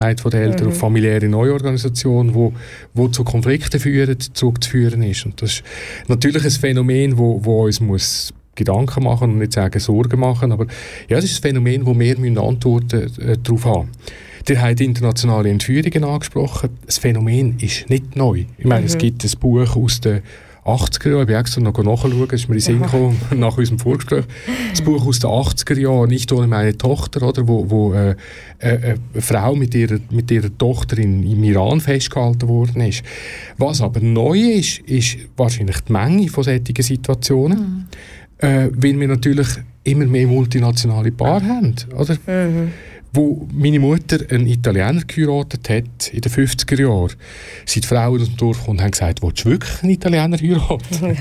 von den Eltern auf familiäre Neuorganisation, wo zu Konflikten zurückzuführen ist. Und das ist natürlich ein Phänomen, wo uns muss Gedanken machen und nicht sagen Sorgen machen, aber ja, das ist ein Phänomen, wo wir Antworten darauf haben. Ihr habt internationale Entführungen angesprochen. Das Phänomen ist nicht neu. Ich meine, es gibt ein Buch aus den 80er Jahren, ich habe extra noch nachschauen, das ist mir in den Sinn gekommen, nach unserem Vorgespräch. Das Buch aus den 80er Jahren, «Nicht ohne meine Tochter», oder, wo eine Frau mit ihrer Tochter im Iran festgehalten worden ist. Was aber neu ist wahrscheinlich die Menge von solchen Situationen, weil wir natürlich immer mehr multinationale Paare haben, oder? Wo meine Mutter einen Italiener geheiratet hat in den 50er Jahren, sind die Frauen aus dem Dorf gekommen und haben gesagt, willst du wirklich einen Italiener heiraten?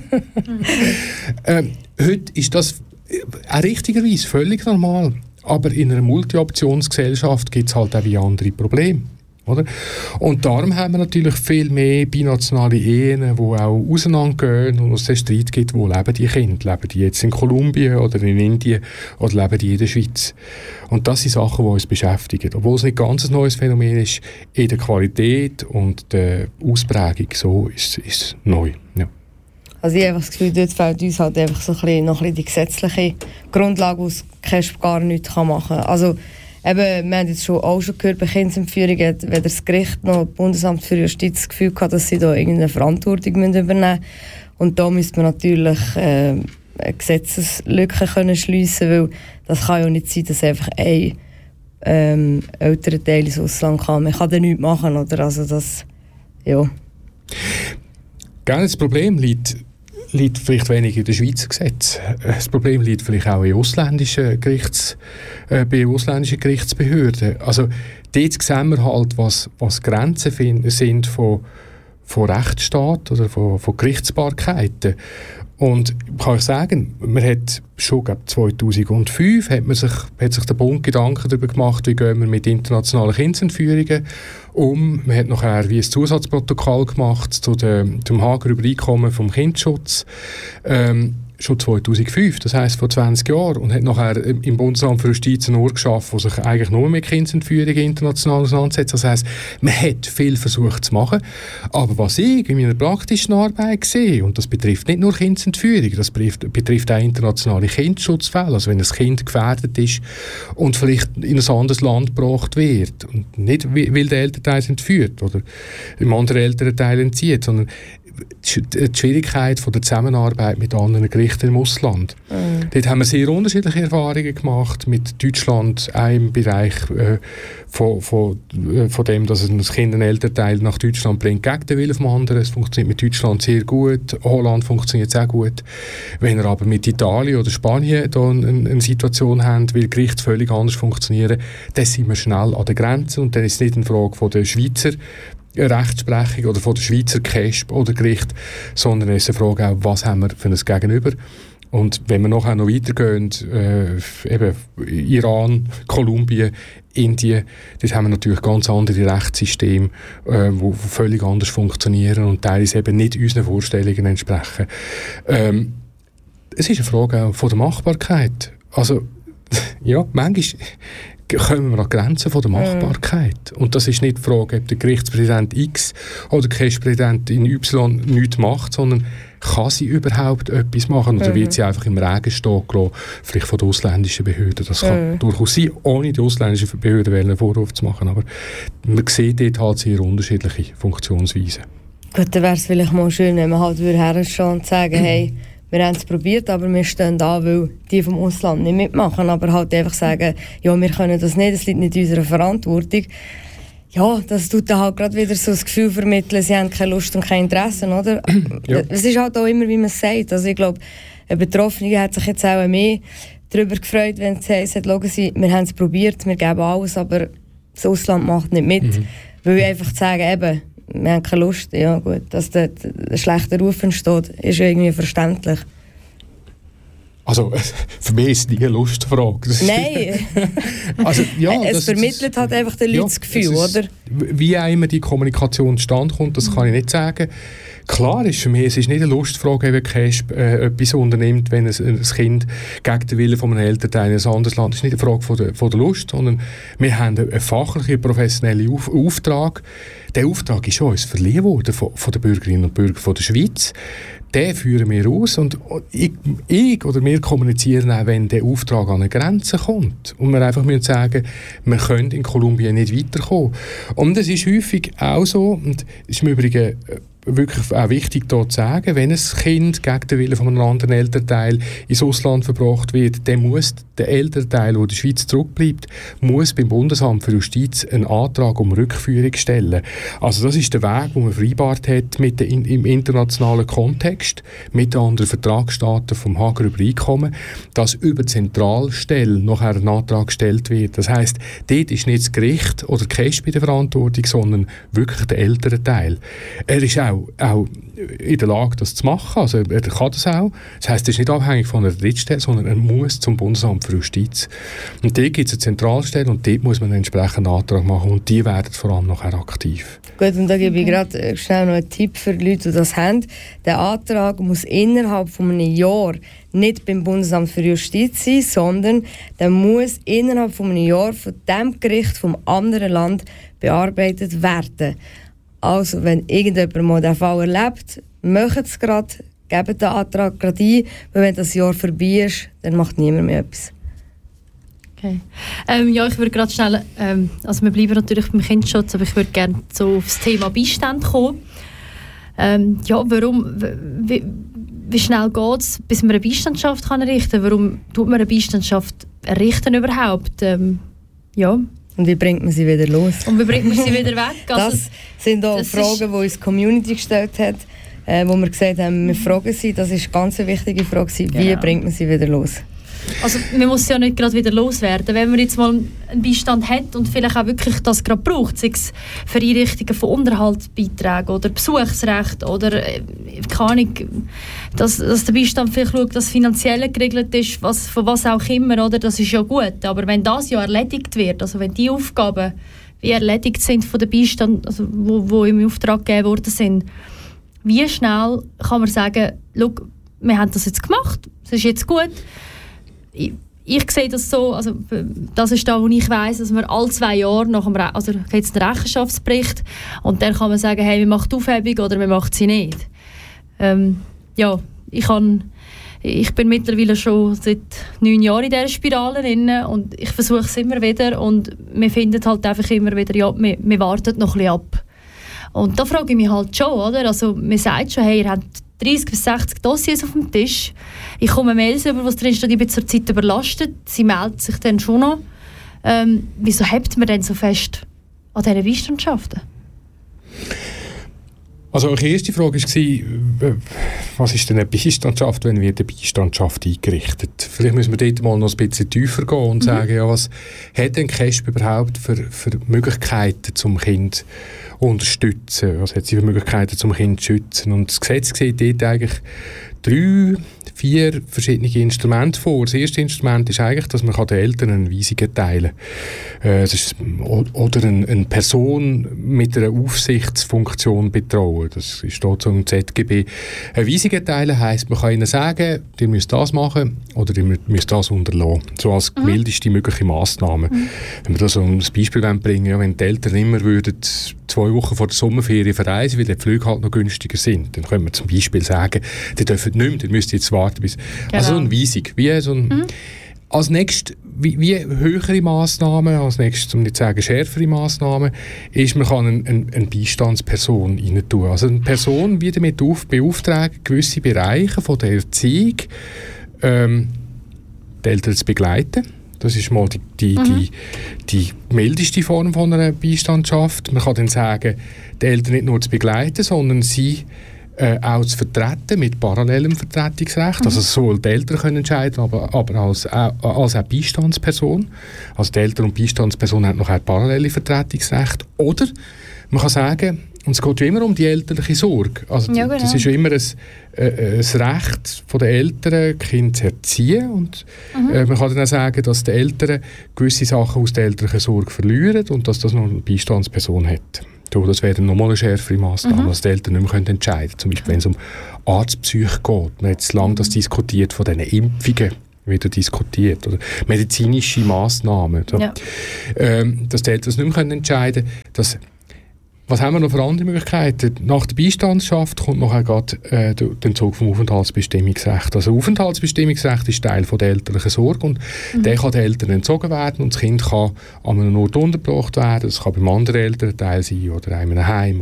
Heute ist das richtigerweise völlig normal, aber in einer Multi-Optionsgesellschaft gibt es halt auch wie andere Probleme. Oder? Und darum haben wir natürlich viel mehr binationale Ehen, die auch auseinandergehen und es einen Streit gibt, wo leben die Kinder? Leben die jetzt in Kolumbien oder in Indien oder leben die in der Schweiz? Und das sind Sachen, die uns beschäftigen. Obwohl es nicht ganz ein neues Phänomen ist, in der Qualität und der Ausprägung so ist es neu. Ja. Also ich habe das Gefühl, dort fehlt uns halt einfach so noch ein bisschen die gesetzliche Grundlage, wo das KESB gar nichts machen kann. Also eben, wir haben jetzt auch schon gehört, bei Kindsentführungen, wenn das Gericht noch das Bundesamt für Justiz das Gefühl hat, dass sie da irgendeine Verantwortung übernehmen müssen. Und da müsste man natürlich eine Gesetzeslücke schliessen, weil das kann ja nicht sein, dass einfach ein älterer Teil ins Ausland kann. Man kann da nichts machen, oder? Also das, ja. Das Problem liegt vielleicht weniger in den Schweizer Gesetzen. Das Problem liegt vielleicht auch bei ausländischen Gerichtsbehörden. Also dort sehen wir halt, was Grenzen sind von Rechtsstaat oder von Gerichtsbarkeiten. Und ich kann euch sagen, man hat schon 2005 hat sich der Bund Gedanken darüber gemacht, wie gehen wir mit internationalen Kindsentführungen um. Man hat nachher wie ein Zusatzprotokoll gemacht zum Haager Übereinkommen vom Kindesschutz. Schon 2005, das heisst vor 20 Jahren, und hat nachher im Bundesamt für Justiz ein Ort geschaffen, das sich eigentlich nur mit Kindsentführungen international auseinandersetzt. Das heisst, man hat viel versucht zu machen, aber was ich in meiner praktischen Arbeit sehe, und das betrifft nicht nur Kindsentführungen, das betrifft auch internationale Kindschutzfälle, also wenn ein Kind gefährdet ist und vielleicht in ein anderes Land gebracht wird, und nicht, weil der Elternteil entführt oder dem anderen Elternteil entzieht, sondern die Schwierigkeit von der Zusammenarbeit mit anderen Gerichten im Ausland. Dort haben wir sehr unterschiedliche Erfahrungen gemacht mit Deutschland, auch im Bereich von dem, dass ein Kind einen Elternteil nach Deutschland bringt, gegen den Willen vom anderen. Es funktioniert mit Deutschland sehr gut, Holland funktioniert es auch gut. Wenn wir aber mit Italien oder Spanien da eine Situation haben, weil Gerichte völlig anders funktionieren, dann sind wir schnell an der Grenze und dann ist es nicht eine Frage von der Schweizer Rechtsprechung oder von der Schweizer KESB oder Gericht, sondern es ist eine Frage auch, was haben wir für ein Gegenüber. Und wenn wir nachher noch weitergehen, eben Iran, Kolumbien, Indien, dort haben wir natürlich ganz andere Rechtssysteme, die völlig anders funktionieren und teilweise eben nicht unseren Vorstellungen entsprechen. Es ist eine Frage auch von der Machbarkeit. Also, ja, manchmal kommen wir an die Grenzen von der Machbarkeit. Und das ist nicht die Frage, ob der Gerichtspräsident X oder der Gerichtspräsidentin Y nichts macht, sondern kann sie überhaupt etwas machen oder wird sie einfach im Regen stehen gelassen, vielleicht von den ausländischen Behörden. Das kann durchaus sein, ohne die ausländischen Behörden einen Vorwurf zu machen. Aber man sieht dort halt sehr unterschiedliche Funktionsweisen. Gut, dann wäre es vielleicht mal schön, wenn man halt herstehen und sagen, hey, wir haben es probiert, aber wir stehen da, weil die vom Ausland nicht mitmachen. Aber halt einfach sagen, ja, wir können das nicht, das liegt nicht in unserer Verantwortung. Ja, das tut dann halt gerade wieder so das Gefühl vermitteln, sie haben keine Lust und kein Interesse, oder? Ja. Es ist halt auch immer, wie man es sagt. Also ich glaube, eine Betroffene hat sich jetzt auch mehr darüber gefreut, wenn sie sagt, schauen Sie, wir haben es probiert, wir geben alles, aber das Ausland macht nicht mit. Weil ich einfach sagen, eben, wir haben keine Lust, ja gut, dass der ein schlechter Ruf entsteht, ist irgendwie verständlich. Also, für mich ist es nie eine Lustfrage. Nein. Also, ja, es vermittelt halt einfach den Leuten das Gefühl, oder? Wie auch immer die Kommunikation zustande kommt, das kann ich nicht sagen. Klar ist für mich, es ist nicht eine Lustfrage, wenn KESB etwas unternimmt, wenn ein Kind gegen den Willen von einem Elternteil in ein anderes Land. Das ist nicht eine Frage von der Lust, sondern wir haben einen fachlichen, professionellen Auftrag. Der Auftrag ist uns verliehen worden von den Bürgerinnen und Bürgern von der Schweiz. Den führen wir aus und ich oder wir kommunizieren auch, wenn der Auftrag an eine Grenze kommt. Und wir einfach müssen sagen, wir können in Kolumbien nicht weiterkommen. Und es ist häufig auch so, und es ist im Übrigen wirklich auch wichtig, hier zu sagen, wenn ein Kind gegen den Willen von einem anderen Elternteil ins Ausland verbracht wird, dann muss der Elternteil, der in der Schweiz zurückbleibt, muss beim Bundesamt für Justiz einen Antrag um Rückführung stellen. Also das ist der Weg, den man vereinbart hat im internationalen Kontext mit den anderen Vertragsstaaten vom Haager Übereinkommen, dass über die Zentralstelle nachher ein Antrag gestellt wird. Das heisst, dort ist nicht das Gericht oder die KESB in der Verantwortung, sondern wirklich der Elternteil. Er ist auch in der Lage, das zu machen. Also er kann das auch. Das heisst, er ist nicht abhängig von einer Drittstelle, sondern er muss zum Bundesamt für Justiz. Und dort gibt es eine Zentralstelle und dort muss man einen entsprechenden Antrag machen und die werden vor allem nachher aktiv. Gut, und da gebe ich gerade schnell noch einen Tipp für die Leute, die das haben. Der Antrag muss innerhalb von einem Jahr nicht beim Bundesamt für Justiz sein, sondern der muss innerhalb von einem Jahr von dem Gericht vom anderen Land bearbeitet werden. Also, wenn irgendjemand mal diesen Fall erlebt, macht es gerade, gebt den Antrag gerade ein, weil wenn das Jahr vorbei ist, dann macht niemand mehr etwas. Okay. Ja, ich würde gerade schnell, also wir bleiben natürlich beim Kindesschutz, aber ich würde gerne so auf das Thema Beistand kommen. Ja, warum, wie schnell geht es, bis man eine Beistandschaft errichten kann? Warum tut man eine Beistandschaft errichten überhaupt? Ja. Und wie bringt man sie wieder los? Und wie bringt man sie wieder weg? Also, das sind auch Fragen, die uns die Community gestellt hat, wo wir gesagt haben, wir fragen sie. Das ist eine ganz wichtige Frage. Wie bringt man sie wieder los? Also man muss ja nicht gerade wieder loswerden. Wenn man jetzt mal einen Beistand hat und vielleicht auch wirklich das gerade braucht, sei es für Einrichtungen von Unterhaltsbeiträgen oder Besuchsrecht oder keine Ahnung, dass der Beistand vielleicht schaut, dass finanziell geregelt ist, von was auch immer, oder? Das ist ja gut. Aber wenn das ja erledigt wird, also wenn die Aufgaben wie erledigt sind von der Beistand, also wo im Auftrag gegeben worden sind, wie schnell kann man sagen, schau, wir haben das jetzt gemacht, es ist jetzt gut. Ich sehe das so, also das ist da, wo ich weiss, dass man alle 2 Jahre nach einem also gibt es einen Rechenschaftsbericht und dann kann man sagen, hey, wir machen die Aufhebung oder wir machen sie nicht. Ja, ich bin mittlerweile schon seit 9 Jahren in dieser Spirale drin und ich versuche es immer wieder und wir finden halt einfach immer wieder, ja, wir warten noch ein bisschen ab. Und da frage ich mich halt schon, oder? Also man sagt schon, hey, ihr habt 30 bis 60 Dossiers auf dem Tisch. Ich komme Mails über, was drin steht, ich bin zurzeit überlastet. Sie meldet sich dann schon noch. Wieso hebt man denn so fest an diesen Beistandschaften? Also die erste Frage war, was ist denn eine Beistandschaft, wenn wird eine Beistandschaft eingerichtet? Vielleicht müssen wir dort mal noch ein bisschen tiefer gehen und sagen, ja, was hat denn KESB überhaupt für Möglichkeiten zum Kind unterstützen? Was hat sie für Möglichkeiten zum Kind zu schützen? Und das Gesetz sieht dort eigentlich 3, 4 verschiedene Instrumente vor. Das erste Instrument ist eigentlich, dass man den Eltern eine Weisung erteilen kann. Oder eine Person mit einer Aufsichtsfunktion betrauen. Das steht so im ZGB. Eine Weisung erteilen heisst, man kann ihnen sagen, ihr müsst das machen oder ihr müsst das unterlassen. So als mildeste mögliche Massnahme. Wenn wir da so ein Beispiel bringen, ja, wenn die Eltern immer würden 2 Wochen vor der Sommerferien verreisen, weil die Flüge halt noch günstiger sind, dann können wir zum Beispiel sagen, die dürfen nicht mehr, die müsst jetzt warten bis... Genau. Also so eine Weisung. Wie so ein, als nächstes, wie höhere Massnahmen, als nächstes, um nicht zu sagen schärfere Massnahmen, ist, man kann eine Beistandsperson rein tun. Also eine Person wird damit beauftragen, gewisse Bereiche von der Erziehung die Eltern zu begleiten. Das ist mal die mildeste Form von einer Beistandschaft. Man kann dann sagen, die Eltern nicht nur zu begleiten, sondern sie auch zu vertreten mit parallelem Vertretungsrecht. Also sowohl die Eltern können entscheiden, aber als auch Beistandsperson. Also die Eltern und Beistandsperson haben noch ein paralleles Vertretungsrecht. Oder man kann sagen, es geht ja immer um die elterliche Sorge. Also Ja, genau. das ist ja immer ein Recht der Eltern, Kinder zu erziehen. Und man kann dann auch sagen, dass die Eltern gewisse Sachen aus der elterlichen Sorge verlieren und dass das noch eine Beistandsperson hat. Das wäre dann nochmal eine schärfere Massnahme, dass die Eltern nicht mehr entscheiden können. Zum Beispiel, wenn es um Arztpsych geht. Man hat jetzt lange das diskutiert, von diesen Impfungen wieder diskutiert. Oder medizinische Massnahmen. So. Ja. Dass die Eltern das nicht mehr entscheiden können. Was haben wir noch für andere Möglichkeiten? Nach der Beistandschaft kommt nachher gerade der Entzug vom Aufenthaltsbestimmungsrecht. Also Aufenthaltsbestimmungsrecht ist Teil von der elterlichen Sorge und der kann den Eltern entzogen werden und das Kind kann an einem Ort untergebracht werden. Das kann beim anderen Elternteil sein oder in einem Heim.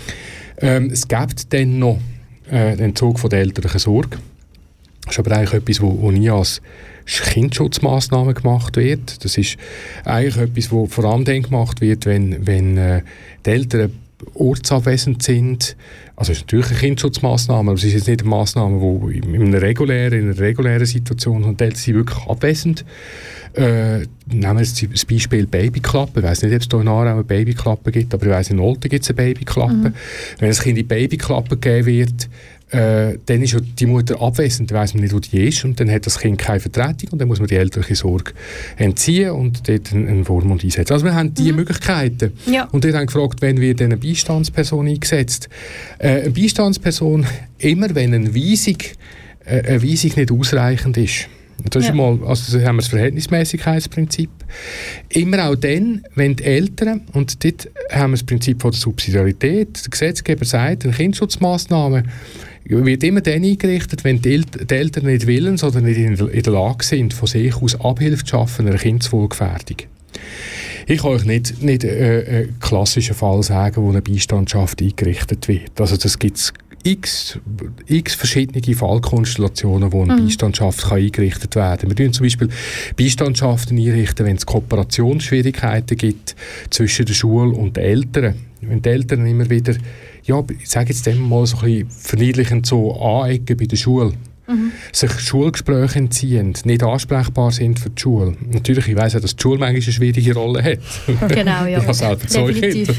Es gibt dann noch den Entzug von der elterlichen Sorge. Das ist aber eigentlich etwas, wo nie als Kindschutzmaßnahmen gemacht wird. Das ist eigentlich etwas, wo vor allem dann gemacht wird, wenn die Eltern ortsabwesend sind. Also es ist natürlich eine Kindschutzmaßnahme, aber es ist jetzt nicht eine Maßnahme, die in einer regulären Situation und die Eltern sind wirklich abwesend. Nehmen wir jetzt das Beispiel Babyklappe. Ich weiss nicht, ob es hier in Aarau eine Babyklappe gibt, aber ich weiss, in Olten gibt es eine Babyklappe. Wenn das Kind in die Babyklappe gegeben wird, dann ist die Mutter abwesend, dann weiss man nicht, wo die ist und dann hat das Kind keine Vertretung und dann muss man die elterliche Sorge entziehen und dort einen Vormund einsetzen. Also wir haben diese Möglichkeiten. Ja. Und ich habe gefragt, wenn wird eine Beistandsperson eingesetzt? Eine Beistandsperson, immer wenn eine Weisung nicht ausreichend ist. Das ist mal, also haben wir das Verhältnismäßigkeitsprinzip. Immer auch dann, wenn die Eltern, und dort haben wir das Prinzip von der Subsidiarität, der Gesetzgeber sagt, eine Kindschutzmaßnahme wird immer dann eingerichtet, wenn die Eltern nicht wollen oder nicht in der Lage sind, von sich aus Abhilfe zu schaffen einer Kindeswohlgefährdung. Ich kann euch nicht einen klassischen Fall sagen, wo eine Beistandschaft eingerichtet wird. Also das gibt es x verschiedene Fallkonstellationen, wo eine Beistandschaft kann eingerichtet werden kann. Wir tun zum Beispiel Beistandschaften einrichten, wenn es Kooperationsschwierigkeiten gibt zwischen der Schule und den Eltern. Wenn die Eltern immer wieder, ja, ich sage jetzt mal so ein bisschen verniedlichend so anecken bei der Schule, sich Schulgespräche entziehen, nicht ansprechbar sind für die Schule. Natürlich, ich weiss auch, dass die Schule manchmal eine schwierige Rolle hat. Genau, ja. Ich habe selber zwei Kinder.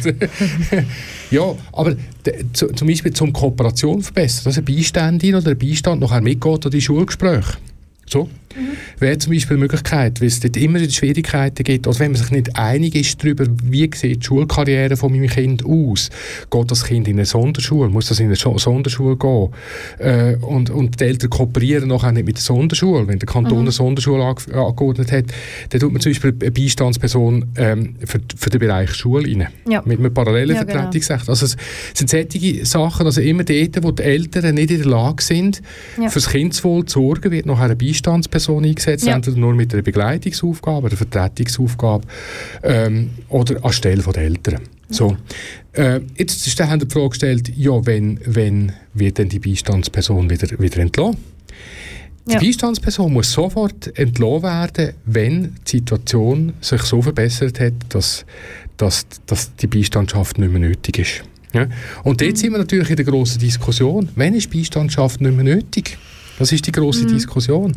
Ja, aber zum Beispiel zum Kooperation verbessern, dass eine Beiständin oder ein Beistand nachher mitgeht an die Schulgespräche. So. Wäre zum Beispiel eine Möglichkeit, weil es dort immer Schwierigkeiten gibt, oder wenn man sich nicht einig ist darüber, wie sieht die Schulkarriere von meinem Kind aus. Geht das Kind in eine Sonderschule? Muss das in eine Sonderschule gehen? Und die Eltern kooperieren nachher nicht mit der Sonderschule. Wenn der Kanton eine Sonderschule angeordnet hat, dann tut man zum Beispiel eine Beistandsperson für den Bereich Schule rein. Ja. Mit einem parallelen Vertretungsrecht. Genau. Also es sind solche Sachen, also immer dort, wo die Eltern nicht in der Lage sind, für das Kindeswohl zu sorgen, wird nachher eine Beistandsperson eingesetzt, entweder nur mit einer Begleitungsaufgabe, einer Vertretungsaufgabe oder anstelle der Eltern. So. Jetzt haben die Frage gestellt, ja, wenn wird denn die Beistandsperson wieder entlassen? Die Beistandsperson muss sofort entlassen werden, wenn die Situation sich so verbessert hat, dass die Beistandschaft nicht mehr nötig ist. Ja? Und dort sind wir natürlich in der grossen Diskussion. Wann ist Beistandschaft nicht mehr nötig? Das ist die grosse Diskussion.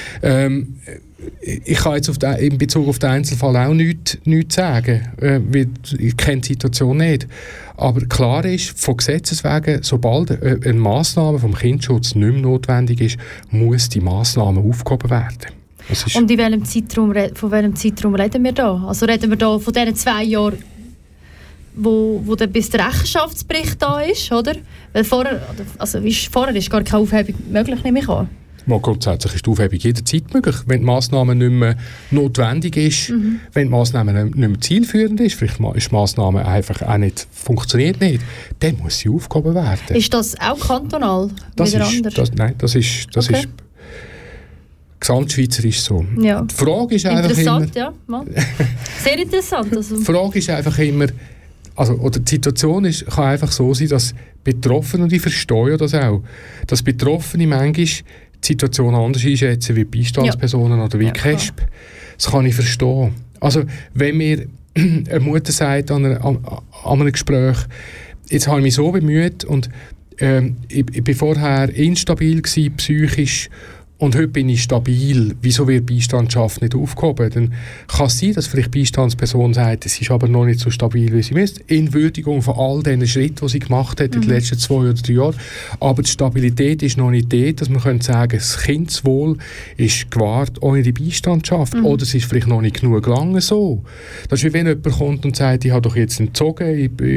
Ich kann jetzt in Bezug auf den Einzelfall auch nichts sagen. Ich kenne die Situation nicht. Aber klar ist, von Gesetzes wegen, sobald eine Massnahme vom Kindesschutz nicht mehr notwendig ist, muss die Massnahme aufgehoben werden. Und in welchem Zeitraum, von welchem Zeitraum reden wir da? Also reden wir da von diesen 2 Jahren, wo dann bis der Rechenschaftsbericht da ist, oder? Weil vorher ist gar keine Aufhebung möglich, nehme ich an. Grundsätzlich ist die Aufhebung jederzeit möglich. Wenn die Massnahme nicht mehr notwendig ist, wenn die Massnahme nicht mehr zielführend ist, vielleicht ist die Massnahme einfach auch nicht, funktioniert nicht, dann muss sie aufgehoben werden. Ist das auch kantonal wieder anders? Das ist gesamtschweizerisch so. Ja. Die Frage ist einfach interessant, immer, ja. Sehr interessant. Also. Die Frage ist einfach immer, oder die Situation kann einfach so sein, dass Betroffene, und ich verstehe das auch, dass Betroffene manchmal die Situation anders einschätzen wie Beistandspersonen oder wie KESB. Das kann ich verstehen. Also, wenn mir eine Mutter sagt an einem Gespräch, jetzt habe ich mich so bemüht und ich war vorher instabil gewesen, psychisch, und heute bin ich stabil, wieso wird Beistandschaft nicht aufgehoben? Dann kann es sein, dass vielleicht die Beistandsperson sagt, es ist aber noch nicht so stabil, wie sie müsste, in Würdigung von all diesen Schritten, die sie gemacht hat in den letzten 2 oder 3 Jahren. Aber die Stabilität ist noch nicht da, dass man könnte sagen, das Kindeswohl ist gewahrt ohne die Beistandschaft. Oder es ist vielleicht noch nicht genug gelangen so. Das ist wie wenn jemand kommt und sagt, ich habe doch jetzt entzogen,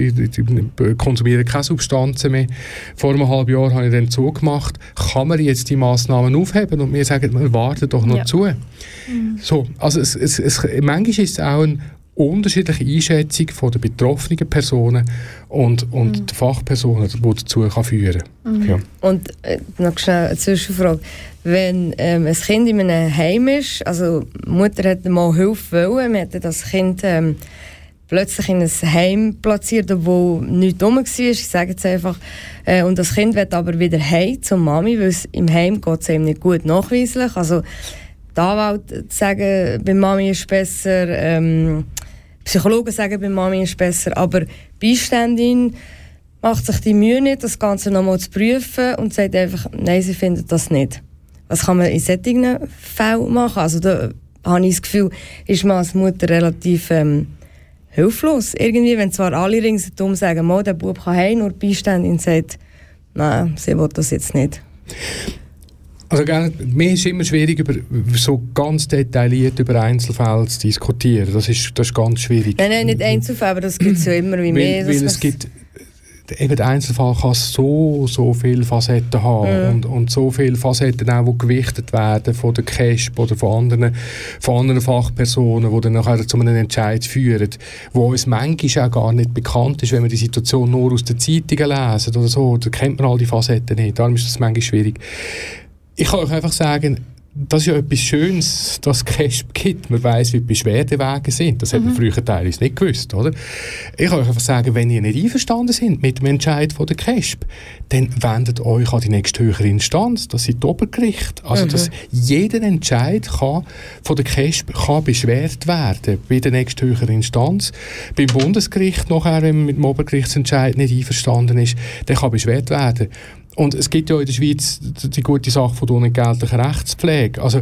ich konsumiere keine Substanzen mehr. Vor einem halben Jahr habe ich den Entzug gemacht. Kann man jetzt die Massnahmen aufheben? Und wir sagen, wir warten doch noch zu. So, also manchmal ist es auch eine unterschiedliche Einschätzung von den betroffenen Personen und die Fachpersonen, die dazu führen kann. Ja. Und noch schnell eine Zwischenfrage. Wenn ein Kind in einem Heim ist, also die Mutter hat mal Hilfe wollen, man hat das Kind plötzlich in ein Heim platziert, wo nichts rum war, ich sage jetzt einfach, und das Kind will aber wieder heim zur Mami, weil es im Heim geht es ihm nicht gut nachweislich. Also die Anwälte sagen, bei Mami ist besser, Psychologen sagen, bei Mami ist besser, aber die Beiständin macht sich die Mühe nicht, das Ganze nochmal zu prüfen und sagt einfach, nein, sie findet das nicht. Was kann man in solchen Fällen machen? Also da habe ich das Gefühl, ist man als Mutter relativ hilflos. Irgendwie, wenn zwar alle ringsherum sagen, der Bub kann heim, nur die Beiständin sagt, nein, sie will das jetzt nicht. Also, mir ist immer schwierig, über so ganz detailliert über Einzelfälle zu diskutieren. Das ist ganz schwierig. Nein, nicht Einzelfälle, aber das gibt es ja immer wie mehr. Weil es gibt, eben der Einzelfall kann so viele Facetten haben und so viele Facetten auch, die gewichtet werden von der KESB oder von anderen Fachpersonen, die dann nachher zu einem Entscheid führen, wo uns manchmal auch gar nicht bekannt ist, wenn wir die Situation nur aus den Zeitungen lesen oder so, da kennt man all die Facetten nicht, darum ist das manchmal schwierig. Ich kann euch einfach sagen, das ist ja etwas Schönes, dass es KESB gibt. Man weiss, wie die Beschwerdewege sind. Das hat man früher teilweise nicht gewusst, oder? Ich kann euch einfach sagen, wenn ihr nicht einverstanden seid mit dem Entscheid von der KESB, dann wendet euch an die nächsthöhere Instanz. Das sind die Obergerichte. Also, dass jeder Entscheid von der KESB kann beschwert werden bei der nächsthöheren Instanz. Beim Bundesgericht nachher, wenn man mit dem Obergerichtsentscheid nicht einverstanden ist, dann kann beschwert werden. Und es gibt ja in der Schweiz die gute Sache von der unentgeltlichen Rechtspflege. Also,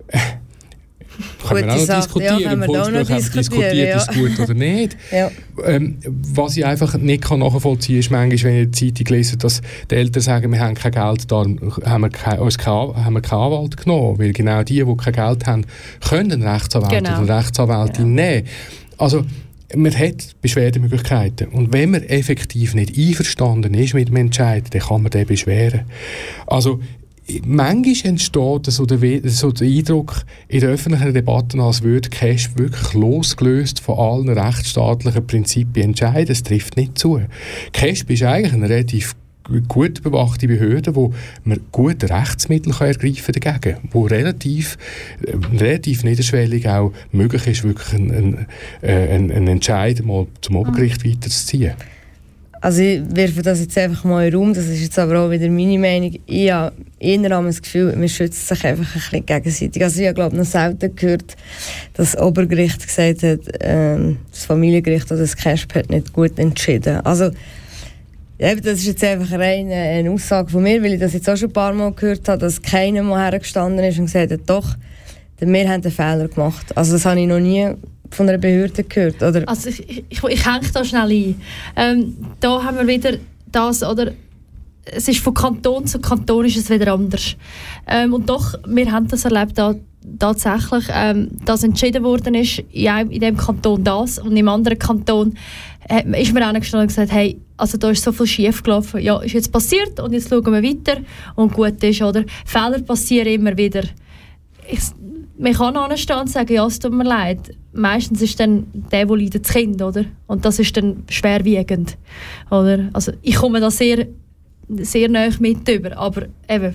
können wir auch noch diskutieren. Ja, im Volksspruch haben wir diskutiert, ist es gut oder nicht. Ja. Was ich einfach nicht nachvollziehen kann, ist manchmal, wenn ich in der Zeitung lese, dass die Eltern sagen, wir haben kein Geld, darum haben wir keinen Anwalt genommen. Weil genau die kein Geld haben, können einen Rechtsanwalt oder eine Rechtsanwältin nehmen. Also, man hat Beschwerdemöglichkeiten. Und wenn man effektiv nicht einverstanden ist mit dem Entscheid, dann kann man den beschweren. Also, manchmal entsteht so der Eindruck in der öffentlichen Debatte, als würde die KESB wirklich losgelöst von allen rechtsstaatlichen Prinzipien entscheiden. Das trifft nicht zu. Die KESB ist eigentlich eine relativ gut bewachte Behörde, wo man gute Rechtsmittel ergreifen kann dagegen, wo relativ niederschwellig auch möglich ist, wirklich einen Entscheid mal zum Obergericht weiterzuziehen. Also ich werfe das jetzt einfach mal in den Raum, das ist jetzt aber auch wieder meine Meinung. Ich habe eher das Gefühl, man schützt sich einfach ein bisschen gegenseitig. Also ich habe, glaube ich, noch selten gehört, dass das Obergericht gesagt hat, das Familiengericht oder das KESB hat nicht gut entschieden. Also das ist jetzt einfach eine Aussage von mir, weil ich das jetzt auch schon ein paar Mal gehört habe, dass keiner mal hergestanden ist und gesagt hat, doch, wir haben einen Fehler gemacht. Also das habe ich noch nie von einer Behörde gehört. Oder? Also ich hänge da schnell ein. Da haben wir wieder das, oder es ist von Kanton zu Kanton ist es wieder anders. Und doch, wir haben das erlebt, tatsächlich, dass entschieden worden ist, in dem Kanton das und im anderen Kanton ist mir angestanden und gesagt, hey, also da ist so viel schief gelaufen. Ja, ist jetzt passiert und jetzt schauen wir weiter und gut ist, oder? Fehler passieren immer wieder. Man kann anstehen und sagen, ja, es tut mir leid. Meistens ist dann der leidet, das Kind, oder? Und das ist dann schwerwiegend, oder? Also ich komme da sehr, sehr nahe mit über, aber eben,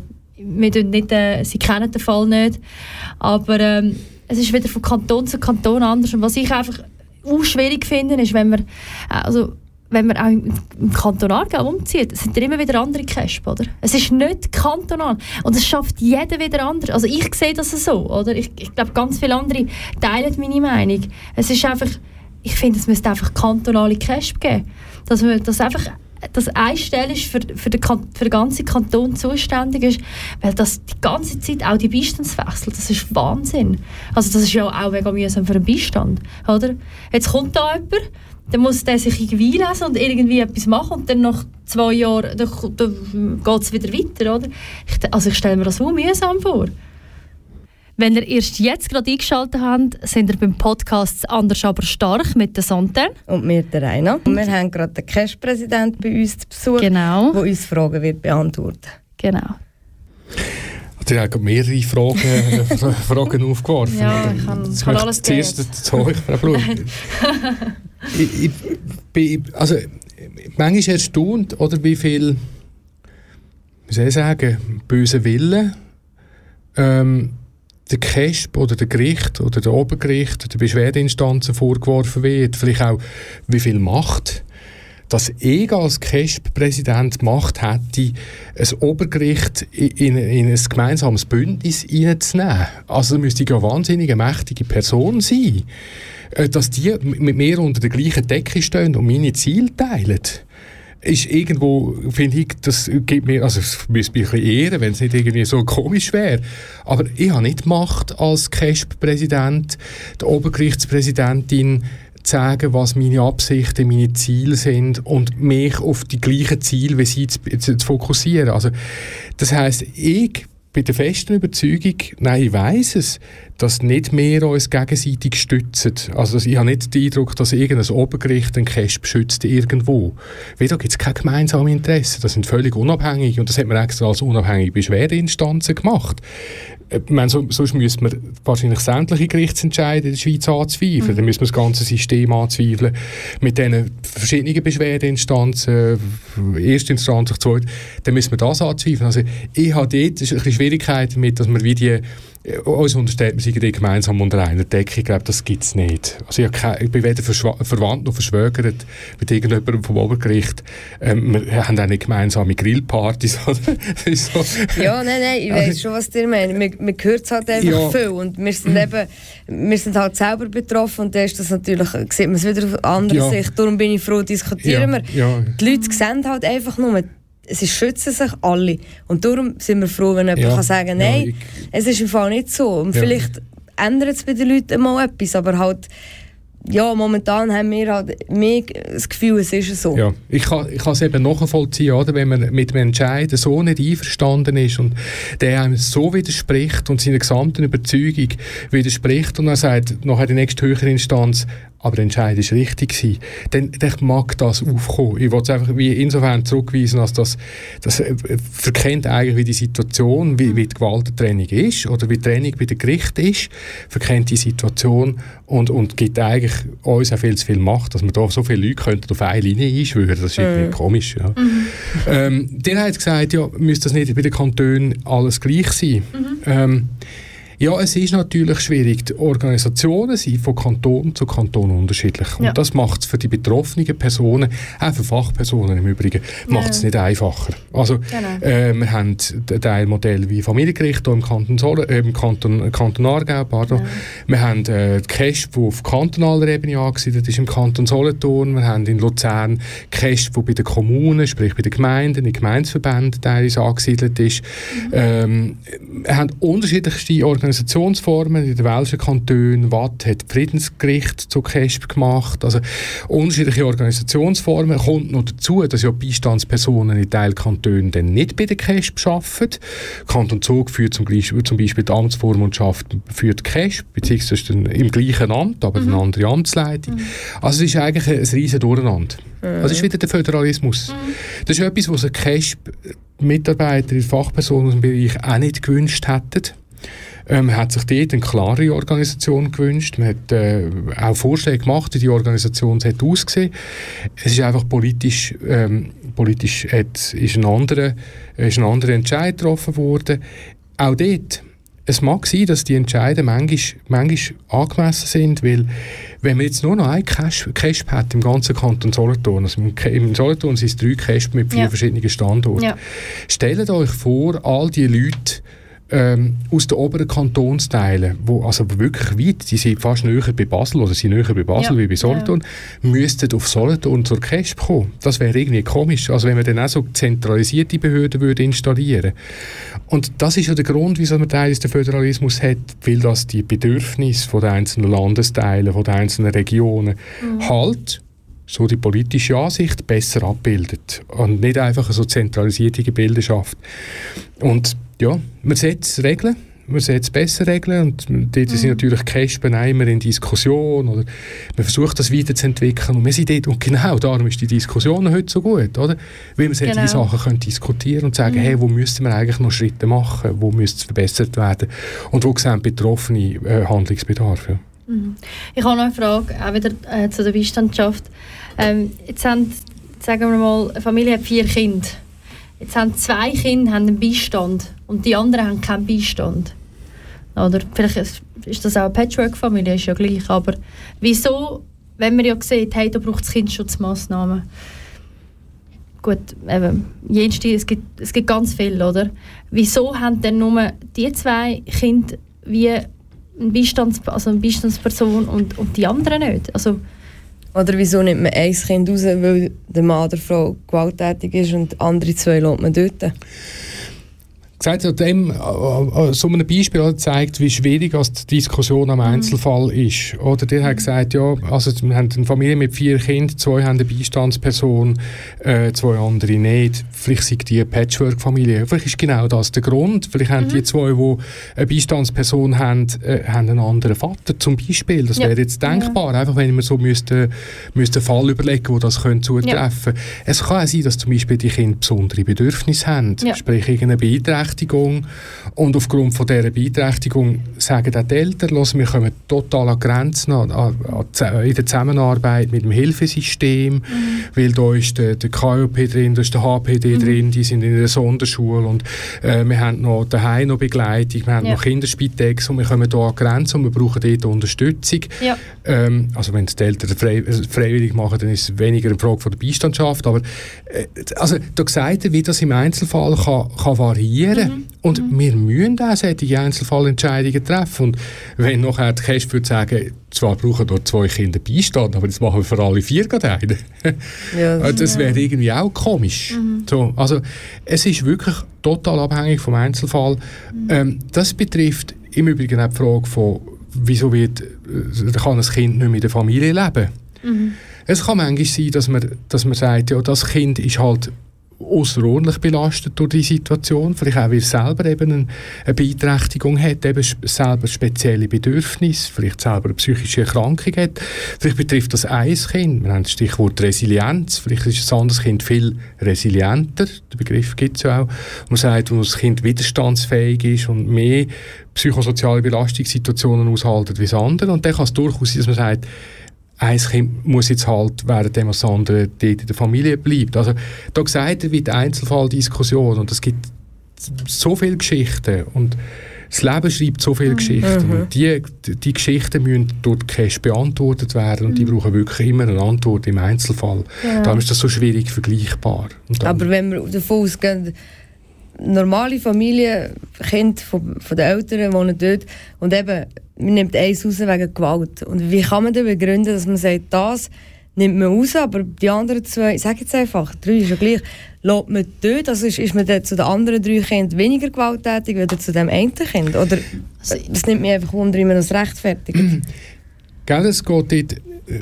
sie kennen den Fall nicht, aber es ist wieder von Kanton zu Kanton anders. Und was ich einfach auch schwierig finde, ist, wenn man auch im Kanton Aargau umzieht, sind immer wieder andere KESB, oder? Es ist nicht kantonal und es schafft jeder wieder anders. Also ich sehe das so, oder? Ich glaube, ganz viele andere teilen meine Meinung. Es ist einfach, ich finde, es müsste einfach kantonale KESB geben. Dass einfach dass eine Stelle ist für den ganzen Kanton zuständig ist, weil das die ganze Zeit auch die Beistandswechsel, das ist Wahnsinn. Also das ist ja auch mega mühsam für einen Beistand, oder? Jetzt kommt da jemand, dann muss der sich irgendwie einlesen und irgendwie etwas machen und dann nach 2 Jahren dann geht es wieder weiter, oder? Ich stelle mir das so mühsam vor. Wenn ihr erst jetzt gerade eingeschaltet habt, sind ihr beim Podcast «Anders aber stark» mit der Sonte. Und mir der Rainer. Und wir haben gerade den Cash-Präsident bei uns zu Besuch, der uns Fragen wird beantworten. Genau. Er hat mehrere Fragen aufgeworfen. Ja, ich kann alles zuerst zu euch, Frau Blum. ich bin manchmal erstaunt, oder wie viel, wie soll ich sagen, böse Wille der KESB oder der Gericht oder der Obergericht, der Beschwerdeinstanzen vorgeworfen wird. Vielleicht auch, wie viel Macht, dass ich als KESB-Präsident Macht hätte, ein Obergericht in ein gemeinsames Bündnis reinzunehmen. Also da müsste ja eine wahnsinnig mächtige Person sein, dass die mit mir unter der gleichen Decke stehen und meine Ziele teilen. Ist irgendwo, finde ich, das gibt mir, also es müsste mich ein bisschen ehren, wenn es nicht irgendwie so komisch wäre. Aber ich habe nicht Macht als KESB-Präsident, der Obergerichtspräsidentin, zu sagen, was meine Absichten, meine Ziele sind und mich auf die gleichen Ziele wie sie zu fokussieren. Also, das heisst, ich bin der festen Überzeugung, nein, ich weiss es, dass nicht wir uns gegenseitig stützen. Also ich habe nicht den Eindruck, dass irgendein Obergericht einen KESB schützt irgendwo. Weil da gibt es keine gemeinsamen Interessen. Das sind völlig unabhängig und das hat man extra als unabhängige Beschwerdeinstanzen gemacht. Sonst müsste man wahrscheinlich sämtliche Gerichtsentscheide in der Schweiz anzweifeln. Dann müsste man das ganze System anzweifeln. Mit diesen verschiedenen Beschwerdeinstanzen, erstinstanzlich, zweit, dann müsste man das anzweifeln. Also ich habe dort ein bisschen Schwierigkeiten damit, dass man wie die uns unterstellt, wir sind gemeinsam unter einer Decke. Ich glaube, das gibt es nicht. Also ich bin weder verwandt noch verschwögert mit irgendjemandem vom Obergericht. Wir haben auch nicht gemeinsame Grillpartys. So. Ja, nein, ich weiss schon, was ihr meint. Man hört es halt einfach viel. Und wir sind halt selber betroffen und dann ist das natürlich, sieht man es wieder auf andere Sicht. Darum bin ich froh, diskutieren wir. Ja. Die Leute sehen halt einfach nur, sie schützen sich alle. Und darum sind wir froh, wenn jemand kann sagen, nein, es ist im Fall nicht so. Und vielleicht ändert es bei den Leuten mal etwas, aber halt, ja, momentan haben wir halt mehr das Gefühl, es ist so. Ja, ich kann es eben nachvollziehen, oder? Wenn man mit dem Entscheid so nicht einverstanden ist und der einem so widerspricht und seiner gesamten Überzeugung widerspricht und er sagt, nachher die nächste höhere Instanz, aber der Entscheid war richtig gewesen, dann mag das aufkommen. Ich will es einfach wie insofern zurückweisen, als das verkennt eigentlich, wie die Situation, wie die Gewaltentrennung ist oder wie die Trennung bei den Gerichten ist, verkennt die Situation und gibt eigentlich uns auch viel zu viel Macht, dass man da so viele Leute könnten auf eine Linie einschwören. Das ist irgendwie komisch. Ja. Der hat gesagt, ja, müsste das nicht bei den Kantonen alles gleich sein. Ja, es ist natürlich schwierig. Die Organisationen sind von Kanton zu Kanton unterschiedlich. Und das macht es für die betroffenen Personen, auch für Fachpersonen im Übrigen, macht es nicht einfacher. Also, wir haben ein Teilmodell wie Familiengericht hier im Kanton Aargau. Pardon. Ja. Wir haben die KESB, die auf kantonaler Ebene angesiedelt ist, im Kanton Solothurn. Wir haben in Luzern KESB, die bei den Kommunen, sprich bei den Gemeinden, in Gemeindeverbänden teilweise angesiedelt ist. Wir haben unterschiedlichste Organisationsformen in den welschen Kantonen. Watt hat Friedensgericht zu KESB gemacht. Also unterschiedliche Organisationsformen. Kommt noch dazu, dass ja Beistandspersonen in Teilkantonen dann nicht bei der KESB arbeiten. Kanton Zug führt zum Beispiel die Amtsvormundschaft für die KESB, beziehungsweise im gleichen Amt, aber eine andere Amtsleitung. Also es ist eigentlich ein riesen Durcheinander. Das ist wieder der Föderalismus. Das ist etwas, was sich KESB-Mitarbeiter, Fachpersonen aus dem Bereich auch nicht gewünscht hätten. Man hat sich dort eine klare Organisation gewünscht. Man hat auch Vorschläge gemacht, wie die Organisation aussehen. Es ist einfach politisch ist ein anderer Entscheid getroffen worden. Auch dort, es mag sein, dass die Entscheide manchmal angemessen sind, weil wenn man jetzt nur noch ein KESB hat im ganzen Kanton Solothurn, also im Solothurn sind es 3 KESB mit 4 verschiedenen Standorten. Ja. Stellt euch vor, all die Leute aus den oberen Kantonsteilen, wo also wirklich weit, die sind fast näher bei Basel oder sind näher bei Basel wie bei Solothurn, müssten auf Solothurn zur KESB kommen. Das wäre irgendwie komisch, also wenn man dann auch so zentralisierte Behörden würde installieren. Und das ist ja der Grund, wieso man teilweise den Föderalismus hat, weil das die Bedürfnisse von den einzelnen Landesteilen, von den einzelnen Regionen halt so die politische Ansicht besser abbildet und nicht einfach so zentralisierte Gebilde schafft. Und ja, man setzt Regeln, man setzt bessere Regeln und dort sind natürlich KESB immer in Diskussion oder man versucht das weiterzuentwickeln und wir sind dort, und genau darum ist die Diskussion heute so gut, oder? Weil man die Sachen können diskutieren und sagen, hey, wo müssten wir eigentlich noch Schritte machen, wo müsste es verbessert werden und wo sehen Betroffene Handlungsbedarf. Ja. Ich habe noch eine Frage, auch wieder zu der Beistandschaft. Jetzt haben, sagen wir mal, eine Familie hat 4 Kinder. Jetzt haben 2 Kinder einen Beistand und die anderen haben keinen Beistand. Oder vielleicht ist das auch eine Patchwork-Familie, ist ja gleich. Aber wieso, wenn man ja sieht, hey, da braucht es Kinderschutzmaßnahmen. Gut, eben, es gibt ganz viele, oder? Wieso haben denn nur die 2 Kinder wie eine Beistandsperson und die anderen nicht? Also, oder wieso nimmt man ein Kind raus, weil der Mann oder Frau gewalttätig ist und andere 2 lässt man dort? Gesagt, so ein Beispiel zeigt, wie schwierig die Diskussion am Einzelfall ist. Oder der hat gesagt, ja, also wir haben eine Familie mit 4 Kindern, 2 haben eine Beistandsperson, 2 andere nicht. Vielleicht sind die eine Patchwork-Familie. Vielleicht ist genau das der Grund. Vielleicht haben die 2, die eine Beistandsperson haben einen anderen Vater zum Beispiel. Das wäre jetzt denkbar, einfach wenn man so müsste einen Fall überlegen, wo das könnte zutreffen. Es kann auch sein, dass zum Beispiel die Kinder besondere Bedürfnisse haben, sprich irgendeine Beeinträchtigung. Und aufgrund von dieser Beeinträchtigung sagen auch die Eltern, wir kommen total an Grenzen in der Zusammenarbeit mit dem Hilfesystem, weil da ist der KOP drin, da ist der HPD drin, die sind in einer Sonderschule und wir haben noch daheim noch Begleitung, wir haben noch Kinderspitex und wir kommen hier an Grenzen und wir brauchen dort Unterstützung. Ja. Also wenn die Eltern freiwillig machen, dann ist es weniger eine Frage von der Beistandschaft, aber also da gesagt wird, wie das im Einzelfall kann variieren. Und wir müssen auch solche Einzelfallentscheidungen treffen. Und wenn nachher die KESB würde sagen, zwar brauchen dort 2 Kinder Beistand, aber jetzt machen wir für alle 4 gerade einen. Das wäre irgendwie auch komisch. So, also es ist wirklich total abhängig vom Einzelfall. Das betrifft im Übrigen auch die Frage von, wieso kann ein Kind nicht mehr in der Familie leben. Es kann manchmal sein, dass man sagt, ja, das Kind ist halt außerordentlich belastet durch die Situation, vielleicht auch, weil es selber eben eine Beeinträchtigung hat, eben selber spezielle Bedürfnisse, vielleicht selber eine psychische Erkrankung hat. Vielleicht betrifft das ein Kind, wir haben das Stichwort Resilienz, vielleicht ist ein anderes Kind viel resilienter, der Begriff gibt es ja auch. Man sagt, wo das Kind widerstandsfähig ist und mehr psychosoziale Belastungssituationen aushalten wie das andere. Und dann kann es durchaus sein, dass man sagt, ein Kind muss jetzt halt, während das andere dort in der Familie bleibt. Also da gesagt wird Einzelfalldiskussion und es gibt so viele Geschichten und das Leben schreibt so viele Geschichten und die Geschichten müssen durch die KESB beantwortet werden und die brauchen wirklich immer eine Antwort im Einzelfall. Ja. Darum ist das so schwierig vergleichbar. Aber wenn wir davon ausgehen, normale Familien, Kinder von den Eltern wohnen dort und eben, man nimmt eins raus wegen Gewalt. Und wie kann man dann begründen, dass man sagt, das nimmt man raus, aber die anderen 2, ich sage jetzt einfach, 3 ist ja gleich, lässt man dort, also ist man dann zu den anderen 3 Kindern weniger gewalttätig als zu dem einen Kind? Oder das nimmt mich einfach wunder, wie man das rechtfertigt. Gell, es geht dort,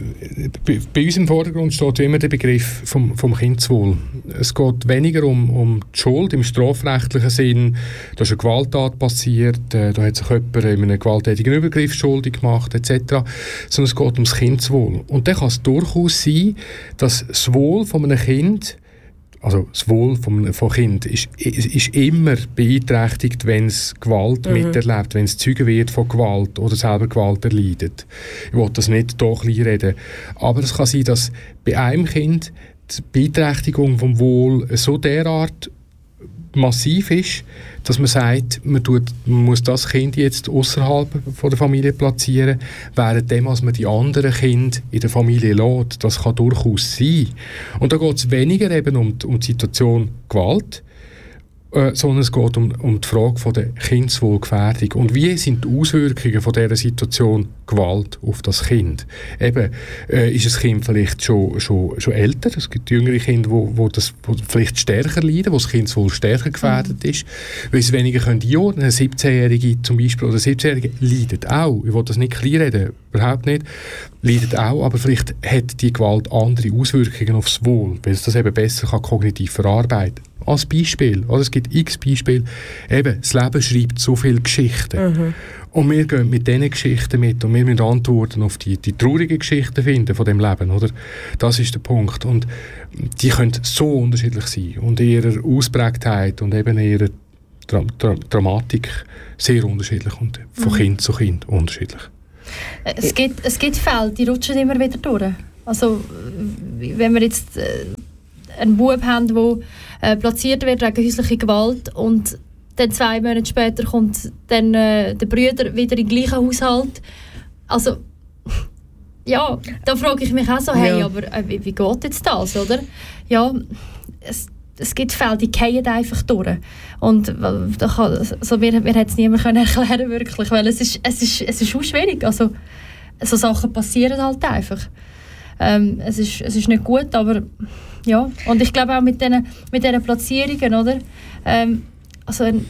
bei uns im Vordergrund steht immer der Begriff vom Kindeswohl. Es geht weniger um die Schuld im strafrechtlichen Sinn, da ist eine Gewalttat passiert, da hat sich jemand in einem gewalttätigen Übergriff schuldig gemacht etc., sondern es geht ums Kindeswohl. Und dann kann es durchaus sein, dass das Wohl von einem Kind, also das Wohl von Kind ist immer beeinträchtigt, wenn es Gewalt miterlebt, wenn es Zeuge wird von Gewalt oder selber Gewalt erleidet. Ich will das nicht hier kleinreden. Aber es kann sein, dass bei einem Kind die Beeinträchtigung vom Wohl so derart massiv ist, dass man sagt, man muss das Kind jetzt außerhalb von der Familie platzieren, währenddem als man die anderen Kinder in der Familie lässt. Das kann durchaus sein. Und da geht es weniger eben um die Situation Gewalt, sondern es geht um die Frage von der Kindeswohlgefährdung. Und wie sind die Auswirkungen von dieser Situation Gewalt auf das Kind? Eben, ist das Kind vielleicht schon älter? Es gibt jüngere Kinder, wo vielleicht stärker leiden, wo das Kindeswohl stärker gefährdet ist, weil sie weniger einordnen können. Eine 17-Jährige zum Beispiel oder 17-Jährige leidet auch. Ich will das nicht kleinreden, überhaupt nicht. Leidet auch, aber vielleicht hat die Gewalt andere Auswirkungen aufs Wohl, weil es das eben besser kognitiv verarbeiten kann. Als Beispiel, oder? Es gibt x Beispiele. Eben, das Leben schreibt so viele Geschichten. Und wir gehen mit diesen Geschichten mit und wir müssen Antworten auf die traurigen Geschichten finden von dem Leben, oder? Das ist der Punkt. Und die können so unterschiedlich sein und in ihrer Ausprägtheit und eben in ihrer Dramatik sehr unterschiedlich und von Kind zu Kind unterschiedlich. Es gibt Fälle, die rutschen immer wieder durch. Also, wenn wir jetzt einen Bub haben, der platziert wird wegen häuslicher Gewalt und dann 2 Monate später kommt dann der Bruder wieder in den gleichen Haushalt. Also, ja, da frage ich mich auch so, hey, aber wie geht jetzt das, oder? Ja, es gibt Fälle, die fallen einfach durch. Und also, mir hat es niemand erklären wirklich, weil es ist auch schwierig. Also, so Sachen passieren halt einfach. Es ist nicht gut, aber ja. Und ich glaube auch mit diesen Platzierungen, oder? Also ein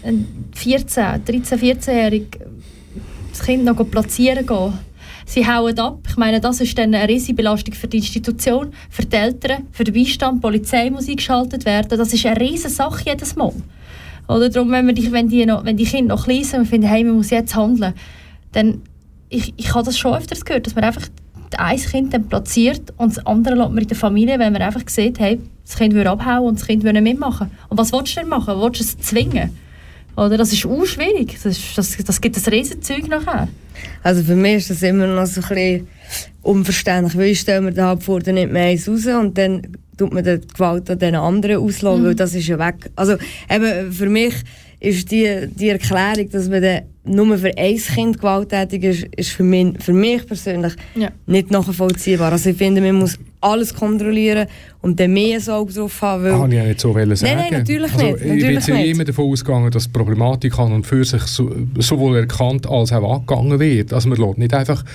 13-14-Jähriger, das Kind noch platzieren gehen. Sie hauen ab. Ich meine, das ist dann eine riesige Belastung für die Institution, für die Eltern, für den Beistand. Die Polizei muss eingeschaltet werden. Das ist eine riesige Sache jedes Mal. Oder darum, wenn die Kinder noch klein sind und finden, hey, man muss jetzt handeln, dann ich habe das schon öfters gehört, dass man einfach ein Kind dann platziert und das andere lässt man in der Familie, weil man einfach sieht, hey, das Kind würde abhauen und das Kind würde nicht mitmachen. Und was willst du denn machen? Willst du es zwingen? Oder? Das ist auch schwierig. Das gibt ein riesen Zeug nachher. Also für mich ist das immer noch so ein bisschen unverständlich, weil ich stelle mir da vor, dann nimmt man eins raus und dann tut man die Gewalt an den anderen auslösen, weil das ist ja weg. Also eben für mich ist die Erklärung, dass man dann nur für ein Kind gewalttätig ist für mich persönlich nicht nachvollziehbar. Also ich finde, man muss alles kontrollieren und dann mehr ein Auge drauf haben. Kann ich ja nicht so sagen. Nein, natürlich also, nicht. Ich bin jetzt immer davon ausgegangen, dass die Problematik an und für sich sowohl erkannt als auch angegangen wird. Also man lässt nicht einfach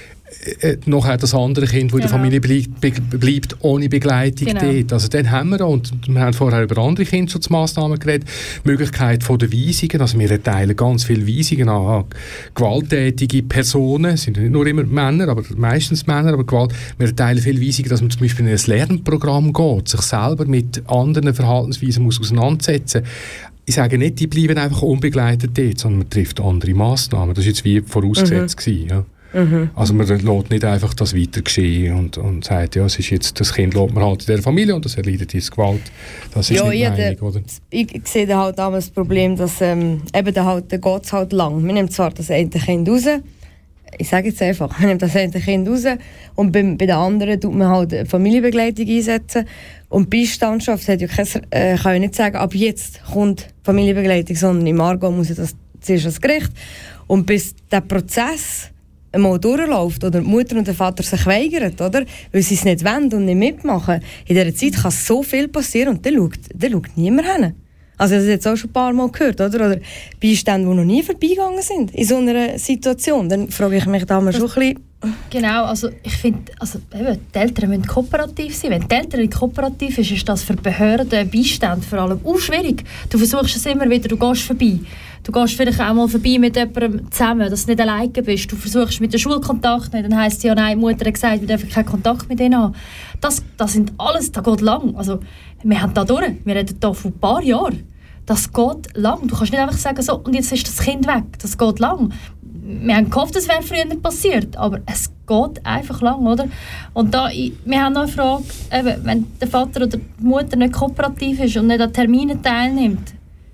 nachher das andere Kind, das in der Familie bleibt ohne Begleitung dort. Also dann haben wir, und wir haben vorher über andere Kinderschutzmaßnahmen geredet, die Möglichkeit von der Weisungen, also wir erteilen ganz viele Weisungen an gewalttätige Personen, es sind nicht nur immer Männer, aber meistens Männer, aber Gewalt, wir erteilen viele Weisungen, dass man zum Beispiel in ein Lernprogramm geht, sich selber mit anderen Verhaltensweisen muss auseinandersetzen. Ich sage nicht, die bleiben einfach unbegleitet dort, sondern man trifft andere Maßnahmen. Das war jetzt wie vorausgesetzt gewesen, ja. Also man lässt nicht einfach das weiter geschehen und sagt, ja, es ist jetzt, das Kind lässt man halt in der Familie und das erleidet jetzt Gewalt. Das ist nicht Meinung, oder? Ich sehe da halt damals das Problem, dass eben da geht es halt lang. Man nimmt zwar das eine Kind raus, ich sage jetzt einfach, man nimmt das eine Kind raus und bei den anderen tut man halt Familienbegleitung einsetzen. Und die Beistandschaft hat ja kann ja nicht sagen, ab jetzt kommt Familienbegleitung, sondern im Argo muss ja das zuerst ans Gericht. Und bis der Prozess einmal durchläuft oder die Mutter und der Vater sich weigern, oder? Weil sie es nicht wollen und nicht mitmachen. In dieser Zeit kann so viel passieren und dann schaut niemand hin. Also das habe ich jetzt auch schon ein paar Mal gehört, oder? Oder Beistände, die noch nie vorbeigegangen sind in so einer Situation. Dann frage ich mich da mal schon ein bisschen. Genau, also ich finde, die Eltern müssen kooperativ sein. Wenn die Eltern nicht kooperativ sind, ist das für Behörden, Beistand vor allem auch schwierig. Du versuchst es immer wieder, du gehst vorbei. Du gehst vielleicht auch mal vorbei mit jemandem zusammen, dass du nicht alleine bist. Du versuchst mit der Schule Kontakt nicht, dann heisst es ja, nein, die Mutter hat gesagt, wir dürfen keinen Kontakt mit denen haben. Das sind alles, das geht lang. Also, wir haben da durch, wir reden da von ein paar Jahren. Das geht lang. Du kannst nicht einfach sagen, so, und jetzt ist das Kind weg. Das geht lang. Wir haben gehofft, es wäre früher passiert, aber es geht einfach lang, oder? Und wir haben noch eine Frage, eben, wenn der Vater oder die Mutter nicht kooperativ ist und nicht an Terminen teilnimmt,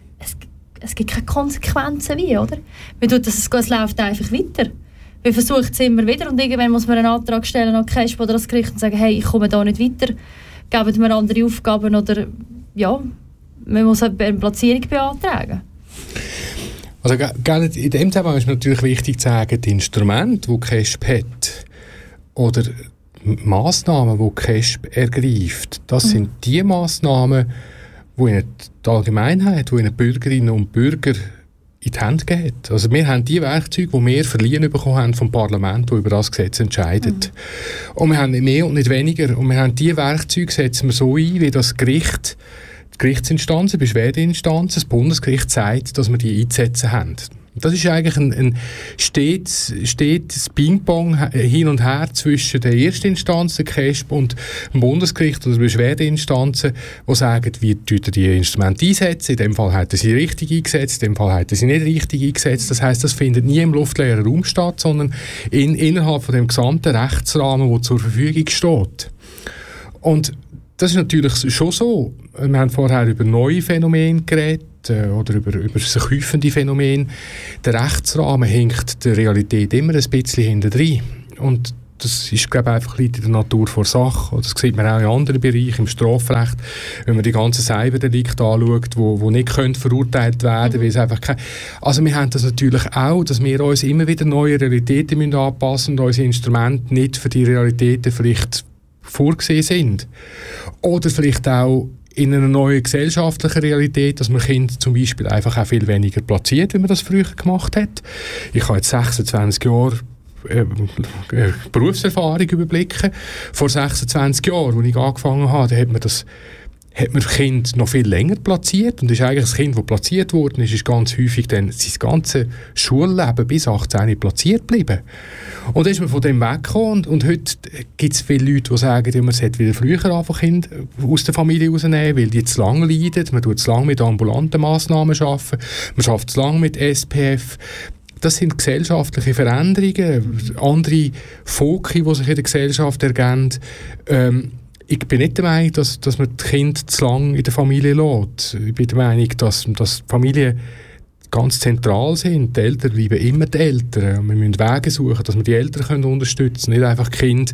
es gibt keine Konsequenzen wie, oder? Es läuft einfach weiter. Wir versuchen es immer wieder und irgendwann muss man einen Antrag stellen an KESB oder das Gericht und sagen, hey, ich komme da nicht weiter, geben mir andere Aufgaben oder ja, man muss eine Platzierung beantragen. Also in dem Zusammenhang ist natürlich wichtig zu sagen, die Instrumente, die KESB hat, oder Massnahmen, die KESB ergreift, das sind die Massnahmen, wo ihnen die Allgemeinheit, wo ihnen die Bürgerinnen und Bürger in die Hände geht. Also wir haben die Werkzeuge, die wir verliehen bekommen haben vom Parlament, das über das Gesetz entscheidet. Und wir haben nicht mehr und nicht weniger. Und wir haben die Werkzeuge, setzen wir so ein, wie das Gericht, die Gerichtsinstanzen, die Beschwerdeinstanzen, das Bundesgericht sagt, dass wir die einzusetzen haben. Das ist eigentlich ein stetes Ping-Pong hin und her zwischen der Erstinstanz, der KESB, und dem Bundesgericht oder der Beschwerdeinstanzen, die sagen, wie die Instrumente einsetzen. In dem Fall hätten sie richtig eingesetzt, in dem Fall hätten sie nicht richtig eingesetzt. Das heisst, das findet nie im luftleeren Raum statt, sondern innerhalb von dem gesamten Rechtsrahmen, der zur Verfügung steht. Und das ist natürlich schon so. Wir haben vorher über neue Phänomene geredet oder über sich häufende Phänomene. Der Rechtsrahmen hinkt der Realität immer ein bisschen hinterher. Und das ist, glaube ich, einfach in der Natur der Sache. Das sieht man auch in anderen Bereichen, im Strafrecht, wenn man die ganzen Cyberdelikte anschaut, die nicht verurteilt werden können, weil es einfach Also wir haben das natürlich auch, dass wir uns immer wieder neue Realitäten anpassen müssen und unsere Instrumente nicht für die Realitäten vielleicht vorgesehen sind. Oder vielleicht auch in einer neuen gesellschaftlichen Realität, dass man Kinder zum Beispiel einfach auch viel weniger platziert, wie man das früher gemacht hat. Ich habe jetzt 26 Jahre Berufserfahrung überblicken. Vor 26 Jahren, als ich angefangen habe, hat man Kind noch viel länger platziert, und ist eigentlich das Kind, das platziert worden ist ganz häufig dann sein ganzes Schulleben bis 18 platziert geblieben. Und dann ist man von dem weggekommen, und heute gibt es viele Leute, die sagen, ja, man sollte wieder früher einfach Kinder aus der Familie rausnehmen, weil die zu lange leiden, man tut zu lange mit ambulanten Massnahmen arbeiten, man schafft zu lange mit SPF. Das sind gesellschaftliche Veränderungen, andere Foki, die sich in der Gesellschaft ergeben. Ich bin nicht der Meinung, dass man die Kinder zu lange in der Familie lässt. Ich bin der Meinung, dass Familien ganz zentral sind. Die Eltern bleiben immer die Eltern. Wir müssen Wege suchen, dass wir die Eltern unterstützen können. Nicht einfach die Kinder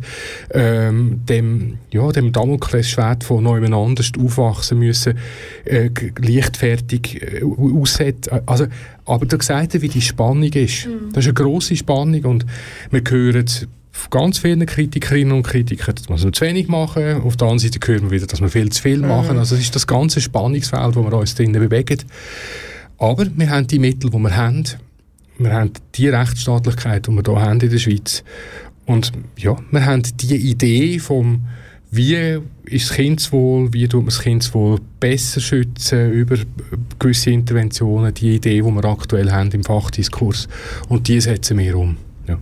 dem Damoklesschwert von neuem anders aufwachsen müssen, leichtfertig aussetzen. Also, aber da sagt er, wie die Spannung ist. Das ist eine grosse Spannung, und wir hören von ganz vielen Kritikerinnen und Kritikern, dass wir zu wenig machen. Auf der anderen Seite hören wir wieder, dass wir viel zu viel machen. Also es ist das ganze Spannungsfeld, wo wir uns drinnen bewegen. Aber wir haben die Mittel, die wir haben. Wir haben die Rechtsstaatlichkeit, die wir hier haben in der Schweiz. Und ja, wir haben die Idee vom, wie ist das Kindeswohl, wie tut man das Kindeswohl besser schützen über gewisse Interventionen, die Idee, die wir aktuell haben im Fachdiskurs. Und die setzen wir um.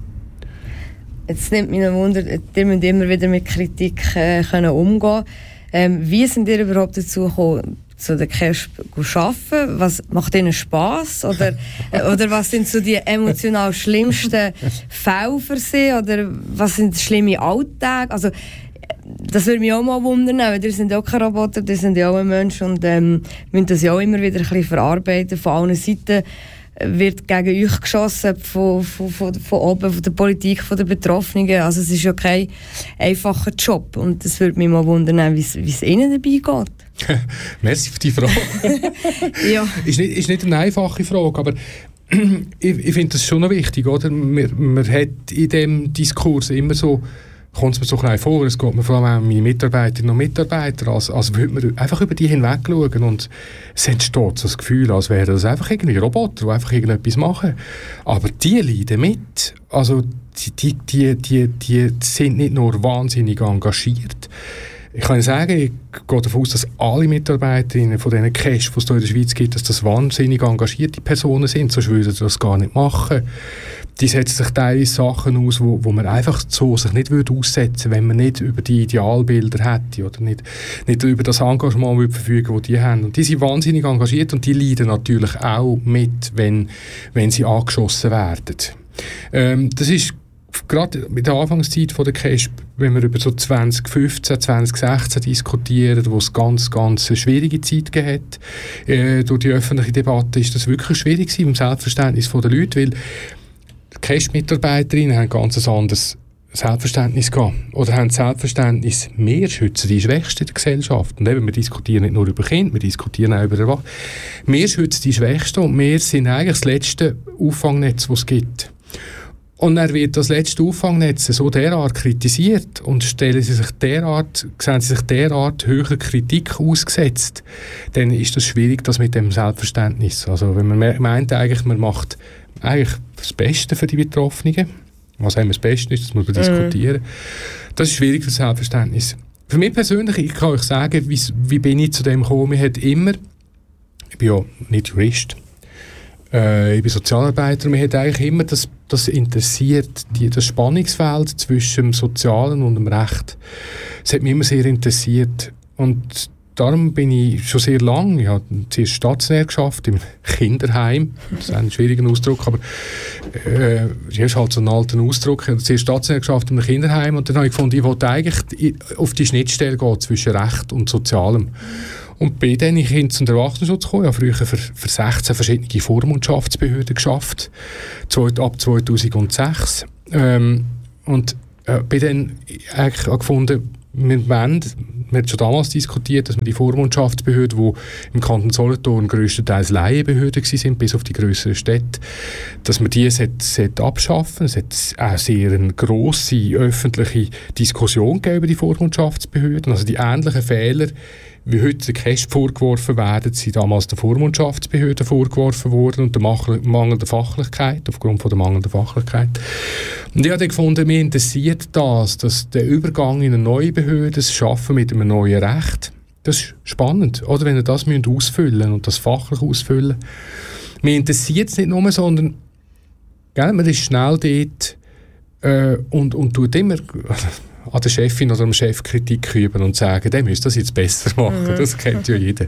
Jetzt nimmt mich ein Wunder, ihr müsst immer wieder mit Kritik können umgehen. Wie sind ihr überhaupt dazu gekommen, zu der KESB zu arbeiten? Was macht ihnen Spass? Oder was sind so die emotional schlimmsten Fälle für sie? Oder was sind schlimme Alltage? Also, das würde mich auch mal wundern, weil ihr sind ja auch kein Roboter, ihr sind ja auch ein Mensch, und müssen das ja auch immer wieder ein bisschen verarbeiten. Von allen Seiten wird gegen euch geschossen, von oben, von der Politik, von den Betroffenen. Also es ist ja kein einfacher Job, und das würde mich mal wundern, wie es ihnen dabei geht. Merci für die Frage. Ja. Ist nicht eine einfache Frage, aber ich finde das schon noch wichtig, oder? Man hat in diesem Diskurs immer so, kommt es mir so klein vor, es geht mir vor allem auch meine Mitarbeiterinnen und Mitarbeiter, als würde man einfach über die hinweg schauen, und es entsteht so das Gefühl, als wären das einfach irgendwie Roboter, die einfach irgendetwas machen. Aber die leiden mit. Also die sind nicht nur wahnsinnig engagiert. Ich kann sagen, ich gehe davon aus, dass alle Mitarbeiterinnen von diesen Cash, die es hier in der Schweiz gibt, dass das wahnsinnig engagierte Personen sind, sonst würden sie das gar nicht machen. Die setzen sich teilweise Sachen aus, wo man einfach so sich nicht aussetzen würde, wenn man nicht über die Idealbilder hätte oder nicht über das Engagement würde verfügen, das die haben. Und die sind wahnsinnig engagiert, und die leiden natürlich auch mit, wenn sie angeschossen werden. Das ist gerade mit der Anfangszeit von der KESB, wenn wir über so 2015, 2016 diskutieren, wo es ganz, ganz eine schwierige Zeit gegeben hat, durch die öffentliche Debatte, ist das wirklich schwierig gewesen, im Selbstverständnis der Leute, weil die KESB-Mitarbeiterinnen haben ein ganz anderes Selbstverständnis gehabt. Oder haben das Selbstverständnis, wir schützen die Schwächsten der Gesellschaft. Und eben, wir diskutieren nicht nur über Kinder, wir diskutieren auch über Erwachsene. Wir schützen die Schwächsten, und wir sind eigentlich das letzte Auffangnetz, das es gibt. Und dann wird das letzte Auffangnetz so derart kritisiert und sehen sie sich derart höherer Kritik ausgesetzt, dann ist das schwierig, das mit dem Selbstverständnis. Also wenn man meint, eigentlich, man macht eigentlich das Beste für die Betroffenen, was einem das Beste ist, das muss man diskutieren, das ist schwierig für das Selbstverständnis. Für mich persönlich, ich kann euch sagen, wie bin ich zu dem gekommen, ich bin ja nicht Jurist, ich bin Sozialarbeiter und mich hat eigentlich immer das interessiert, das Spannungsfeld zwischen dem Sozialen und dem Recht. Das hat mich immer sehr interessiert und darum bin ich schon sehr lange, ich habe zuerst stationär geschafft, im Kinderheim, das ist ein schwieriger Ausdruck, aber das ist halt so ein alter Ausdruck, ich habe zuerst stationär geschafft im Kinderheim und dann habe ich gefunden, ich wollte eigentlich auf die Schnittstelle gehen zwischen Recht und Sozialem. Und bin dann in Kindes- und Erwachsenenschutz gekommen. Ich habe früher für 16 verschiedene Vormundschaftsbehörden geschafft, ab 2006. Und bin dann eigentlich gefunden, wir haben schon damals diskutiert, dass wir die Vormundschaftsbehörden, die im Kanton Solothurn grösstenteils Laienbehörden waren, bis auf die grösseren Städte, dass wir die abschaffen. Es hat auch sehr eine grosse öffentliche Diskussion gegeben über die Vormundschaftsbehörden. Also die ähnlichen Fehler, wie heute der KESB vorgeworfen werden, sind damals der Vormundschaftsbehörden vorgeworfen worden und der mangelnden Fachlichkeit, aufgrund von der mangelnden Fachlichkeit. Und ich habe gefunden, mir interessiert das, dass der Übergang in eine neue Behörde, das Schaffen mit einem neuen Recht, das ist spannend. Oder wenn ihr das ausfüllen und das fachlich ausfüllen. Mir interessiert es nicht nur, sondern man ist schnell dort und tut immer an der Chefin oder dem Chef Kritik üben und sagen, der müsste das jetzt besser machen. Das kennt ja jeder.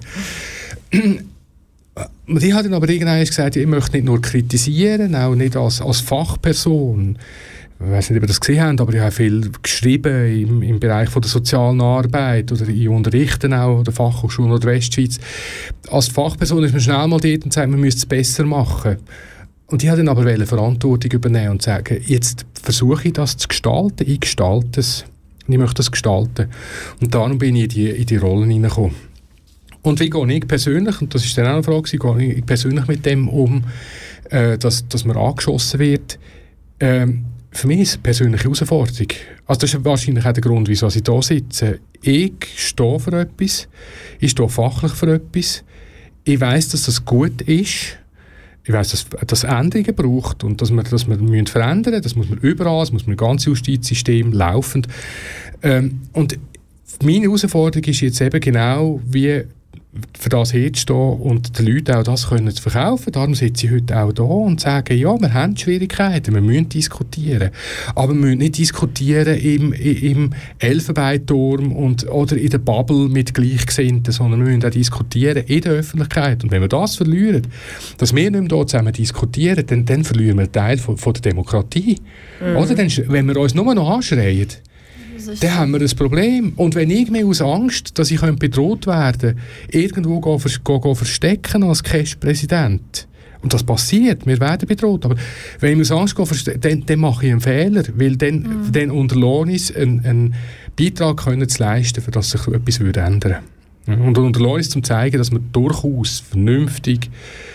Und ich habe dann aber irgendwann gesagt, ich möchte nicht nur kritisieren, auch nicht als Fachperson. Ich weiß nicht, ob ihr das gesehen habt, aber ich habe viel geschrieben im Bereich von der sozialen Arbeit oder in Unterrichten auch, oder Fachhochschulen oder Westschweiz. Als Fachperson ist man schnell mal dort und sagt, man müsste es besser machen. Und ich wollte dann aber Verantwortung übernehmen und sagen, jetzt versuche ich das zu gestalten, ich gestalte es. Ich möchte das gestalten. Und darum bin ich in die Rollen hineingekommen. Und wie gehe ich persönlich, und das ist dann auch eine Frage, gehe ich persönlich mit dem um, dass man angeschossen wird? Für mich ist es eine persönliche Herausforderung. Also das ist wahrscheinlich auch der Grund, wieso ich hier sitze. Ich stehe für etwas, ich stehe fachlich für etwas, ich weiss, dass das gut ist, ich weiss, dass das Änderungen braucht und dass wir verändern müssen. Das muss man überall, das muss man im ganzen Justizsystem laufend. Und meine Herausforderung ist jetzt eben genau, wie für das herzustehen und den Leuten auch das können zu verkaufen. Darum sitze ich heute auch da und sage, ja, wir haben Schwierigkeiten, wir müssen diskutieren. Aber wir müssen nicht diskutieren im Elfenbeinturm oder in der Bubble mit Gleichgesinnten, sondern wir müssen auch diskutieren in der Öffentlichkeit. Und wenn wir das verlieren, dass wir nicht mehr hier zusammen diskutieren, dann verlieren wir einen Teil von der Demokratie. Oder dann, wenn wir uns nur noch anschreien, dann haben wir ein Problem. Und wenn ich mir aus Angst, dass ich bedroht werden könnte, irgendwo verstecken als KESB-Präsident, und das passiert, wir werden bedroht, aber wenn ich aus Angst dann mache ich einen Fehler, weil dann unterlohne ich es, einen Beitrag zu leisten, für dass sich etwas ändern würde. Und unterlohne ich es, um zu zeigen, dass man durchaus vernünftig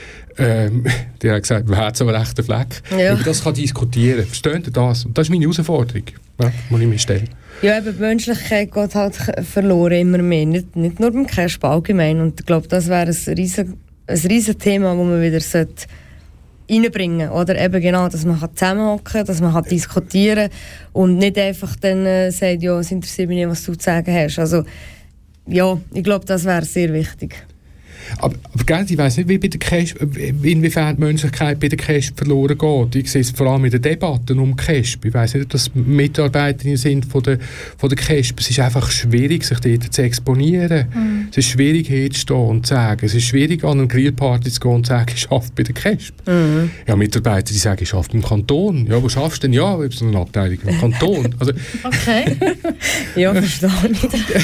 der hat gesagt, man hat so einen rechten Fleck. Ja. Über das kann diskutieren. Versteht ihr das? Und das ist meine Herausforderung, die ich mir stelle. Ja, eben die Menschlichkeit geht halt verloren immer mehr. Nicht nur beim KESB allgemein. Und ich glaube, das wäre ein riesen Thema, das man wieder reinbringen sollte. Oder eben genau, dass man zusammenhocken kann, dass man diskutieren kann und nicht einfach dann sagt, ja, es interessiert mich nicht, was du zu sagen hast. Also, ja, ich glaube, das wäre sehr wichtig. Aber ich weiss nicht, wie bei der KESB, inwiefern die Menschlichkeit bei der KESB verloren geht. Ich sehe es vor allem in den Debatten um KESB. Ich weiss nicht, ob das Mitarbeiterinnen sind von der KESB. Es ist einfach schwierig, sich dort zu exponieren. Es ist schwierig, herzustehen und zu sagen. Es ist schwierig, an eine Grillparty zu gehen und zu sagen, ich arbeite bei der KESB. Ja, Mitarbeiter, die sagen, ich arbeite beim Kanton. Ja, wo schaffst du denn? Ja, ich habe so eine Abteilung im Kanton. Also, okay. Ja, verstehe ich.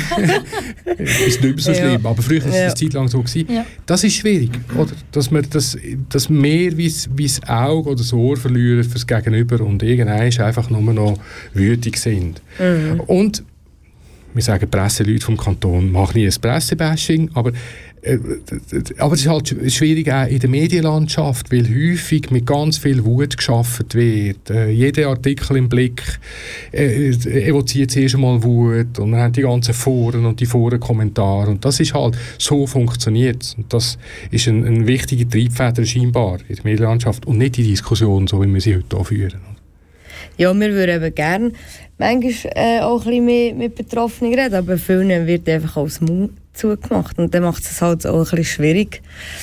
Ist nicht mehr so schlimm, aber früher war es eine Zeit lang so gewesen. Ja. Das ist schwierig, oder? Dass wir mehr wie das Auge oder das Ohr verlieren fürs Gegenüber und irgendwann einfach nur noch wütig sind. Und wir sagen Presseleute vom Kanton, machen nie ein Pressebashing, aber Aber es ist halt schwierig auch in der Medienlandschaft, weil häufig mit ganz viel Wut geschaffen wird. Jeder Artikel im Blick evoziert zuerst einmal Wut und dann haben die ganzen Foren und die Forenkommentare und das ist halt, so funktioniert. Und das ist eine wichtige Triebfeder scheinbar in der Medienlandschaft und nicht die Diskussion, so wie wir sie heute hier führen. Ja, wir würden eben gerne manchmal auch ein bisschen mehr mit Betroffenen reden, aber vielen wird einfach aus dem Mund zugemacht und dann macht es halt auch ein bisschen schwierig.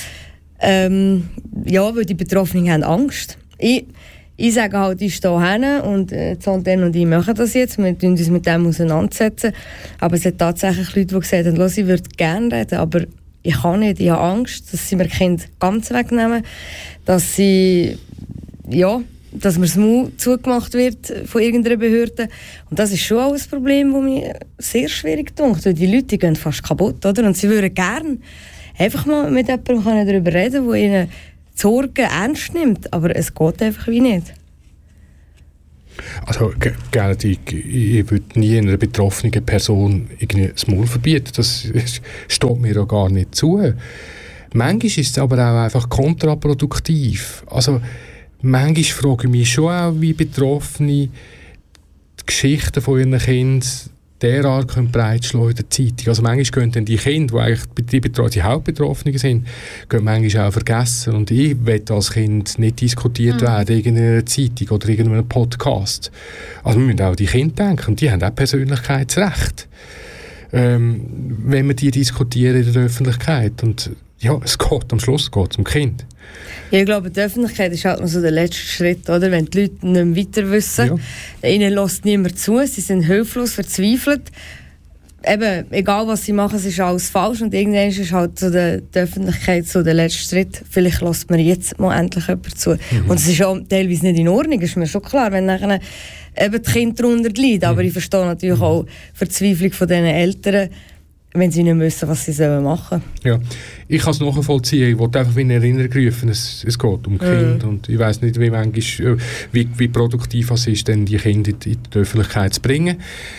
Ja, weil die Betroffenen haben Angst. Ich sage halt, ich stehe hin und Zonten und ich machen das jetzt, wir setzen uns mit dem auseinandersetzen, aber es hat tatsächlich Leute, die gesagt haben, ich würde gerne reden, aber ich kann nicht, ich habe Angst, dass sie mir Kind ganz wegnehmen, dass sie, ja, dass mir das Mund zugemacht wird von irgendeiner Behörde. Und das ist schon auch ein Problem, das mir sehr schwierig dünkt. Die Leute die gehen fast kaputt, oder? Und sie würden gerne einfach mal mit jemandem darüber reden, der ihnen die Sorgen ernst nimmt. Aber es geht einfach wie nicht. Also, ich würde nie einer betroffenen Person irgendwie das Maul verbieten. Das steht mir auch gar nicht zu. Manchmal ist es aber auch einfach kontraproduktiv. Also, manchmal frage ich mich schon auch, wie Betroffene die Geschichten von ihren Kindern derart breitschlagen in der Zeitung. Also manchmal gehen dann die Kinder, die eigentlich die Hauptbetroffenen sind, gehen manchmal auch vergessen. Und ich will als Kind nicht diskutiert werden in irgendeiner Zeitung oder in irgendeinem Podcast. Also wir müssen auch an die Kinder denken und die haben auch Persönlichkeitsrecht. Wenn wir die diskutieren in der Öffentlichkeit. Und ja, es geht am Schluss um Kind. Ja, ich glaube, die Öffentlichkeit ist halt noch so der letzte Schritt, oder? Wenn die Leute nicht mehr weiter wissen, ihnen lässt niemand zu, sie sind hilflos, verzweifelt. Eben, egal was sie machen, es ist alles falsch und irgendwann ist halt so die Öffentlichkeit so der letzte Schritt. Vielleicht lässt man jetzt mal endlich jemand zu. Und es ist auch teilweise nicht in Ordnung, ist mir schon klar, wenn nachher eben die Kinder darunter leiden. Aber ich verstehe natürlich auch die Verzweiflung von diesen Eltern, wenn sie nicht wissen, was sie machen sollen. Ja, ich kann es nachvollziehen. Ich wollte einfach in Erinnerung rufen, es geht um Kinder. Und ich weiss nicht, wie produktiv es ist, denn die Kinder in die Öffentlichkeit zu bringen.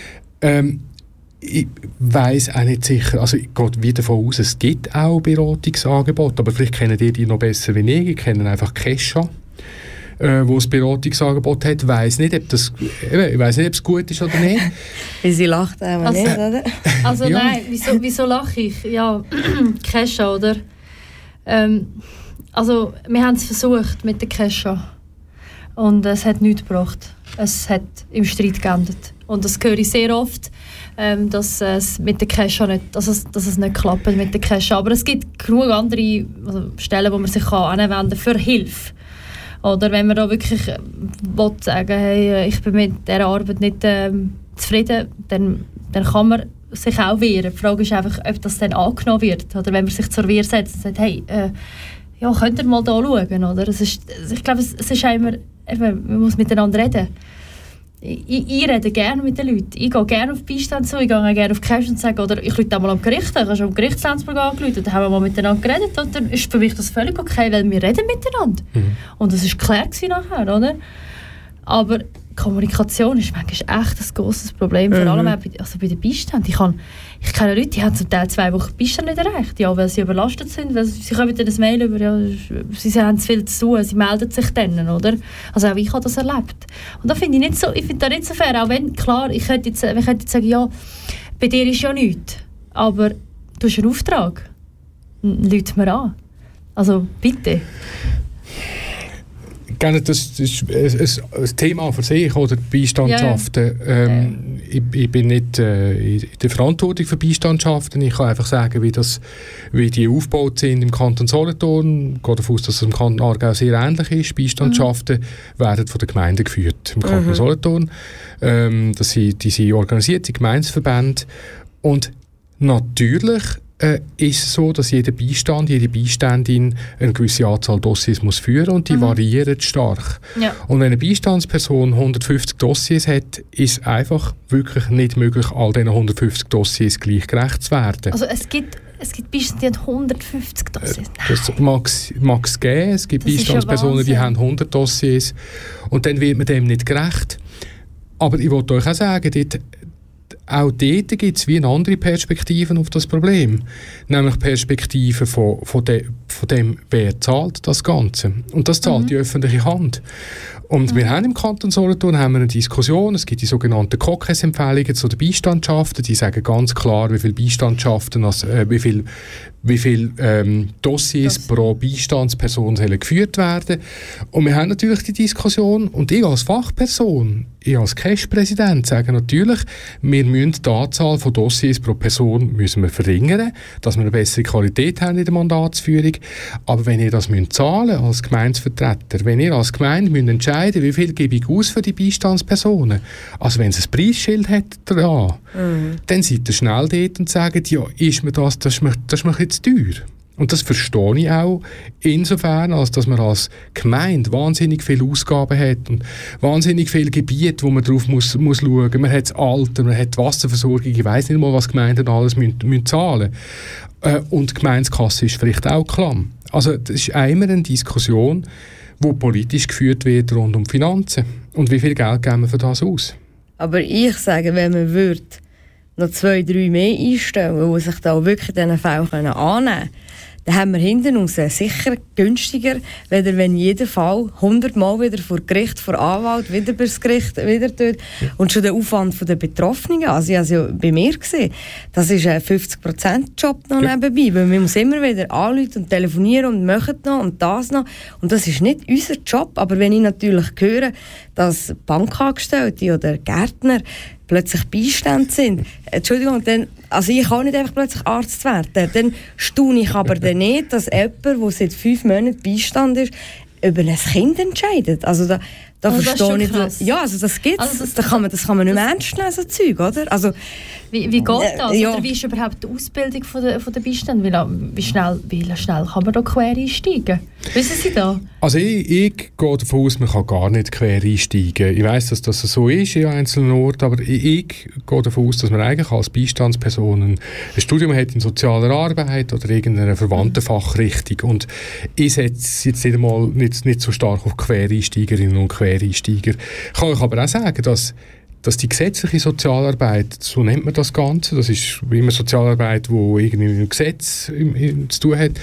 Ich weiss auch nicht sicher, also ich gehe wieder davon aus, es gibt auch Beratungsangebote, aber vielleicht kennen die noch besser wie ich. Ich kenne einfach Kesha, wo das Beratungsangebot hat. Ich weiss nicht, ob es gut ist oder nicht. Wie sie lacht auch nicht, oder? Also ja. Nein, wieso lache ich? Ja, Kesha, oder? Also wir haben es versucht mit der Kesha und es hat nichts gebracht. Es hat im Streit geendet. Und das höre ich sehr oft, dass es mit der Kesha nicht, dass es nicht klappt mit der Kesha. Aber es gibt genug andere Stellen, wo man sich anwenden kann für Hilfe. Oder wenn man da wirklich sagen will, hey, ich bin mit dieser Arbeit nicht zufrieden, dann kann man sich auch wehren. Die Frage ist einfach, ob das dann angenommen wird. Oder wenn man sich zur Wehr setzt und sagt, hey, ja, könnt ihr mal da schauen. Oder? Ich glaube, es ist immer, man muss miteinander reden. Ich rede gerne mit den Leuten. Ich gehe gerne auf Beistand zu, ich gehe gerne auf die Cash und sage, oder ich rufe auch mal am Gericht, ich habe schon am Gerichtslandsburg angerufen, dann haben wir mal miteinander geredet und dann ist für mich das völlig okay, weil wir reden miteinander. Und das war klar nachher, oder? Aber Kommunikation ist manchmal echt ein grosses Problem, vor allem auch bei den Beiständen. Ich kenne Leute, die haben zum Teil 2 Wochen Beistand nicht erreicht, ja, weil sie überlastet sind, weil sie kommen dann ein Mail über, ja, sie haben zu viel zu tun, sie melden sich dann, oder? Also auch ich habe das erlebt. Und da finde ich das nicht so fair, auch wenn, klar, ich könnte jetzt sagen, ja, bei dir ist ja nichts, aber du hast einen Auftrag, Leute mir an. Also bitte. Das ist ein Thema für sich, oder Beistandschaften. Ja. Ich bin nicht in der Verantwortung für Beistandschaften. Ich kann einfach sagen, wie die aufgebaut sind im Kanton Solothurn. Ich gehe davon aus, dass es im Kanton Aargau sehr ähnlich ist. Beistandschaften werden von den Gemeinden geführt im Kanton Solothurn. Die sind organisiert, die Gemeindeverbände. Und natürlich ist es so, dass jede Beiständin eine gewisse Anzahl Dossiers muss führen und die variieren stark. Ja. Und wenn eine Beistandsperson 150 Dossiers hat, ist es einfach wirklich nicht möglich, all diesen 150 Dossiers gleich gerecht zu werden. Also es gibt Beistände, die haben 150 Dossiers. Das mag es geben. Es gibt Beistandspersonen, die haben 100 Dossiers und dann wird man dem nicht gerecht. Aber ich wollte euch auch sagen, auch dort gibt es wie eine andere Perspektive auf das Problem. Nämlich Perspektive von dem, wer zahlt das Ganze. Und das zahlt die öffentliche Hand. Und wir haben im Kanton Solothurn eine Diskussion, es gibt die sogenannten COCES-Empfehlungen zu den Beistandschaften, die sagen ganz klar, wie viele Beistandschaften, wie viele Dossiers pro Beistandsperson sollen geführt werden. Und wir haben natürlich die Diskussion, und ich als Fachperson, ich als CASH-Präsident sage natürlich, wir müssen die Anzahl von Dossiers pro Person verringern, dass wir eine bessere Qualität haben in der Mandatsführung. Aber wenn ihr das zahlen als Gemeindevertreter, wenn ihr als Gemeinde entscheiden, wie viel gebe ich aus für die Beistandspersonen, also wenn es ein Preisschild hat dran, dann seid ihr schnell dort und sagt, ja, ist mir das ist mir jetzt teuer. Und das verstehe ich auch insofern, als dass man als Gemeinde wahnsinnig viele Ausgaben hat und wahnsinnig viele Gebiete, wo man drauf muss schauen. Man hat das Alter, man hat die Wasserversorgung, ich weiss nicht mal, was Gemeinden alles müssen zahlen. Und die Gemeindekasse ist vielleicht auch klamm. Also das ist einmal eine Diskussion, die politisch geführt wird rund um Finanzen. Und wie viel Geld geben wir für das aus? Aber ich sage, wenn man noch 2, 3 mehr einstellen, die sich da wirklich diesen Fällen annehmen können, dann haben wir hinten raus sicher günstiger, wenn jeder Fall 100 Mal wieder vor Gericht, vor Anwalt, wieder bis Gericht, wieder tut. Und schon der Aufwand der Betroffenen, also ich habe es ja bei mir gesehen, das ist ein 50%-Job noch nebenbei, weil man muss immer wieder anrufen und telefonieren und machen noch und das noch. Und das ist nicht unser Job, aber wenn ich natürlich höre, dass Bankangestellte oder Gärtner plötzlich Beistand sind. Entschuldigung, dann, also ich kann nicht einfach plötzlich Arzt werden. Dann staune ich aber dann nicht, dass jemand, der seit 5 Monaten Beistand ist, über ein Kind entscheidet. Also da verstehe ich nicht. Ja, also das gibt's. Also das kann man nicht mehr ernst nehmen, so Zeug, oder? Also, wie geht das? Ja. Oder wie ist überhaupt die Ausbildung von der Beistand? Wie schnell kann man da quer einsteigen? Wissen Sie da? Also ich gehe davon aus, man kann gar nicht quer einsteigen. Ich weiss, dass das so ist in einzelnen Orten, aber ich gehe davon aus, dass man eigentlich als Beistandsperson ein Studium hat in sozialer Arbeit oder irgendeiner verwandten Fachrichtung. Und ich setze jetzt nicht so stark auf Quereinsteigerinnen und Quereinsteiger. Ich kann euch aber auch sagen, dass die gesetzliche Sozialarbeit, so nennt man das Ganze, das ist wie immer Sozialarbeit, die irgendwie mit dem Gesetz zu tun hat,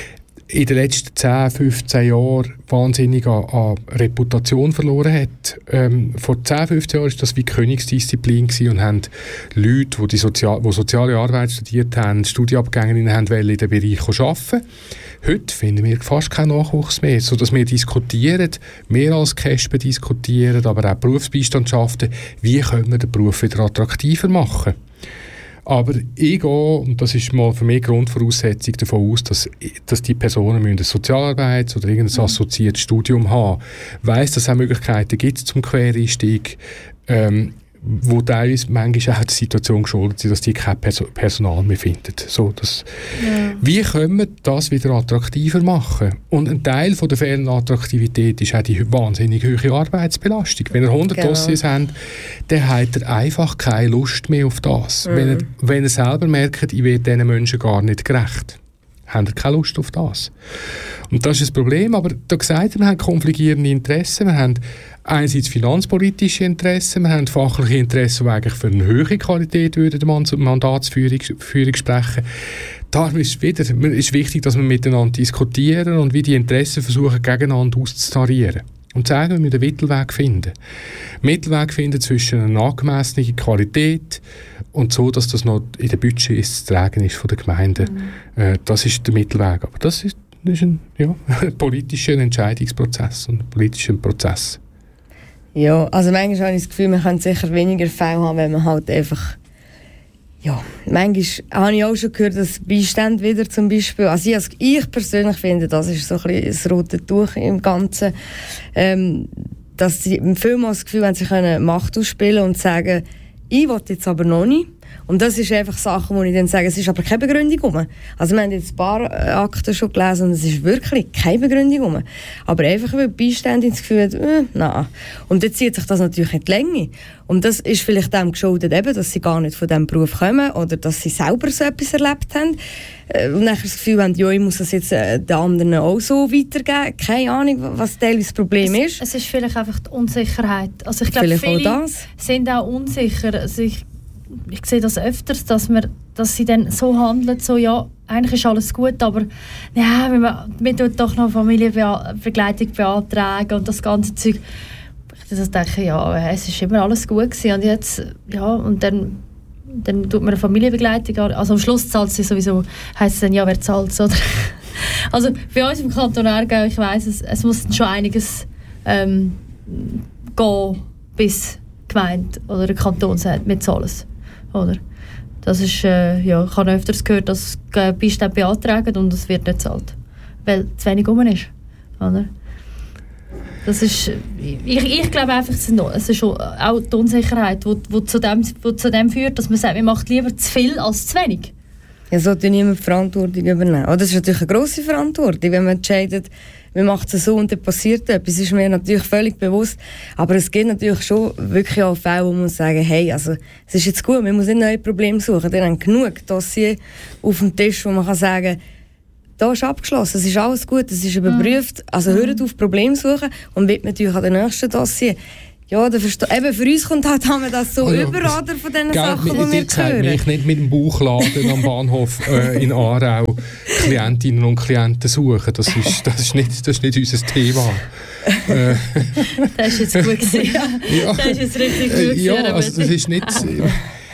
in den letzten 10, 15 Jahren wahnsinnig an Reputation verloren hat. Vor 10, 15 Jahren war das wie Königsdisziplin und haben Leute, die soziale Arbeit studiert haben, Studienabgängerinnen haben wollen in diesem Bereich arbeiten. Heute finden wir fast keinen Nachwuchs mehr, sodass wir diskutieren, mehr als CASP diskutieren, aber auch Berufsbeistandschaften, wie können wir den Beruf wieder attraktiver machen. Aber ich gehe, und das ist mal für mich Grundvoraussetzung davon aus, dass die Personen ein Sozialarbeits- oder irgendein assoziiertes Studium haben. Ich weiss, dass es auch Möglichkeiten gibt zum Quereinstieg, wo teilweise manchmal auch die Situation geschuldet sind, dass die kein Personal mehr finden. Wie können wir das wieder attraktiver machen? Und ein Teil von der fehlenden Attraktivität ist auch die wahnsinnig hohe Arbeitsbelastung. Wenn ihr 100 Dossiers habt, dann habt ihr einfach keine Lust mehr auf das. Wenn ihr selber merkt, ich werde diesen Menschen gar nicht gerecht, habt ihr keine Lust auf das. Und das ist das Problem, aber da gesagt, wir haben konfligierende Interessen, wir haben einerseits finanzpolitische Interessen, wir haben fachliche Interessen, die eigentlich für eine höhere Qualität der Mandatsführung sprechen. Da ist wichtig, dass wir miteinander diskutieren und wie die Interessen versuchen, gegeneinander auszutarieren. Und sagen, wir müssen einen Mittelweg finden. Mittelweg finden zwischen einer angemessenen Qualität und so, dass das noch in den Budgets zu tragen ist von der Gemeinde. Das ist der Mittelweg. Aber das ist ein politischer Entscheidungsprozess und ein politischer Prozess. Ja, also manchmal habe ich das Gefühl, man kann sicher weniger Fälle haben, wenn man halt einfach... Ja, manchmal habe ich auch schon gehört, dass Beistände wieder zum Beispiel... Also ich persönlich finde, das ist so ein bisschen das rote Tuch im Ganzen, dass sie vielmals das Gefühl haben, sie können Macht ausspielen und sagen, ich will jetzt aber noch nicht. Und das ist einfach Sachen, wo ich dann sage, es ist aber keine Begründung rum. Also wir haben jetzt ein paar Akten schon gelesen und es ist wirklich keine Begründung rum. Aber einfach, weil die Beiständin das Gefühl hat, nein. Und dann zieht sich das natürlich in die Länge. Und das ist vielleicht dem geschuldet, eben, dass sie gar nicht von diesem Beruf kommen oder dass sie selber so etwas erlebt haben. Und nachher das Gefühl haben, ja, ich muss das jetzt den anderen auch so weitergeben. Keine Ahnung, was teilweise das Problem ist. Es ist vielleicht einfach die Unsicherheit. Also ich glaube, viele sind auch unsicher, sich ich sehe das öfters, dass sie dann so handeln, so ja, eigentlich ist alles gut, aber ja, wir tun doch noch Familienbegleitung beantragen und das ganze Zeug. Ich denke, ja, es ist immer alles gut gewesen und jetzt, ja, und dann tut man eine Familienbegleitung an. Also am Schluss zahlt sie sowieso, heisst es dann, ja, wer zahlt es, oder? Also bei uns im Kanton Aargau, ich weiss, es muss schon einiges gehen, bis die Gemeinde oder der Kanton sagt, wir zahlen es, oder? Das ist, ja, ich habe öfters gehört, dass Beistände beantragen und es wird nicht gezahlt, weil zu wenig rum ist, oder? Das ist, ich glaube einfach, es ist auch die Unsicherheit, die zu dem führt, dass man sagt, man macht lieber zu viel als zu wenig. Ja, sollte niemand die Verantwortung übernehmen. Das ist natürlich eine grosse Verantwortung, wenn man entscheidet, man macht es so und dann passiert etwas. Das ist mir natürlich völlig bewusst. Aber es gibt natürlich schon wirklich auch Fälle, wo man sagen, hey, also, es ist jetzt gut, man muss nicht neue Probleme suchen. Dann haben genug Dossier auf dem Tisch, wo man kann sagen, da ist abgeschlossen, es ist alles gut, es ist überprüft. Also hört auf, Probleme suchen und wird natürlich an den nächsten Dossier. Ja, eben für uns kommt halt das so überall von diesen Sachen, die wir hören. Mich nicht mit dem Bauchladen am Bahnhof in Aarau Klientinnen und Klienten suchen. Das ist nicht unser Thema. Das ist jetzt gut gewesen. Ja. Das ist jetzt richtig gut gewesen. Ja, also das ist nicht...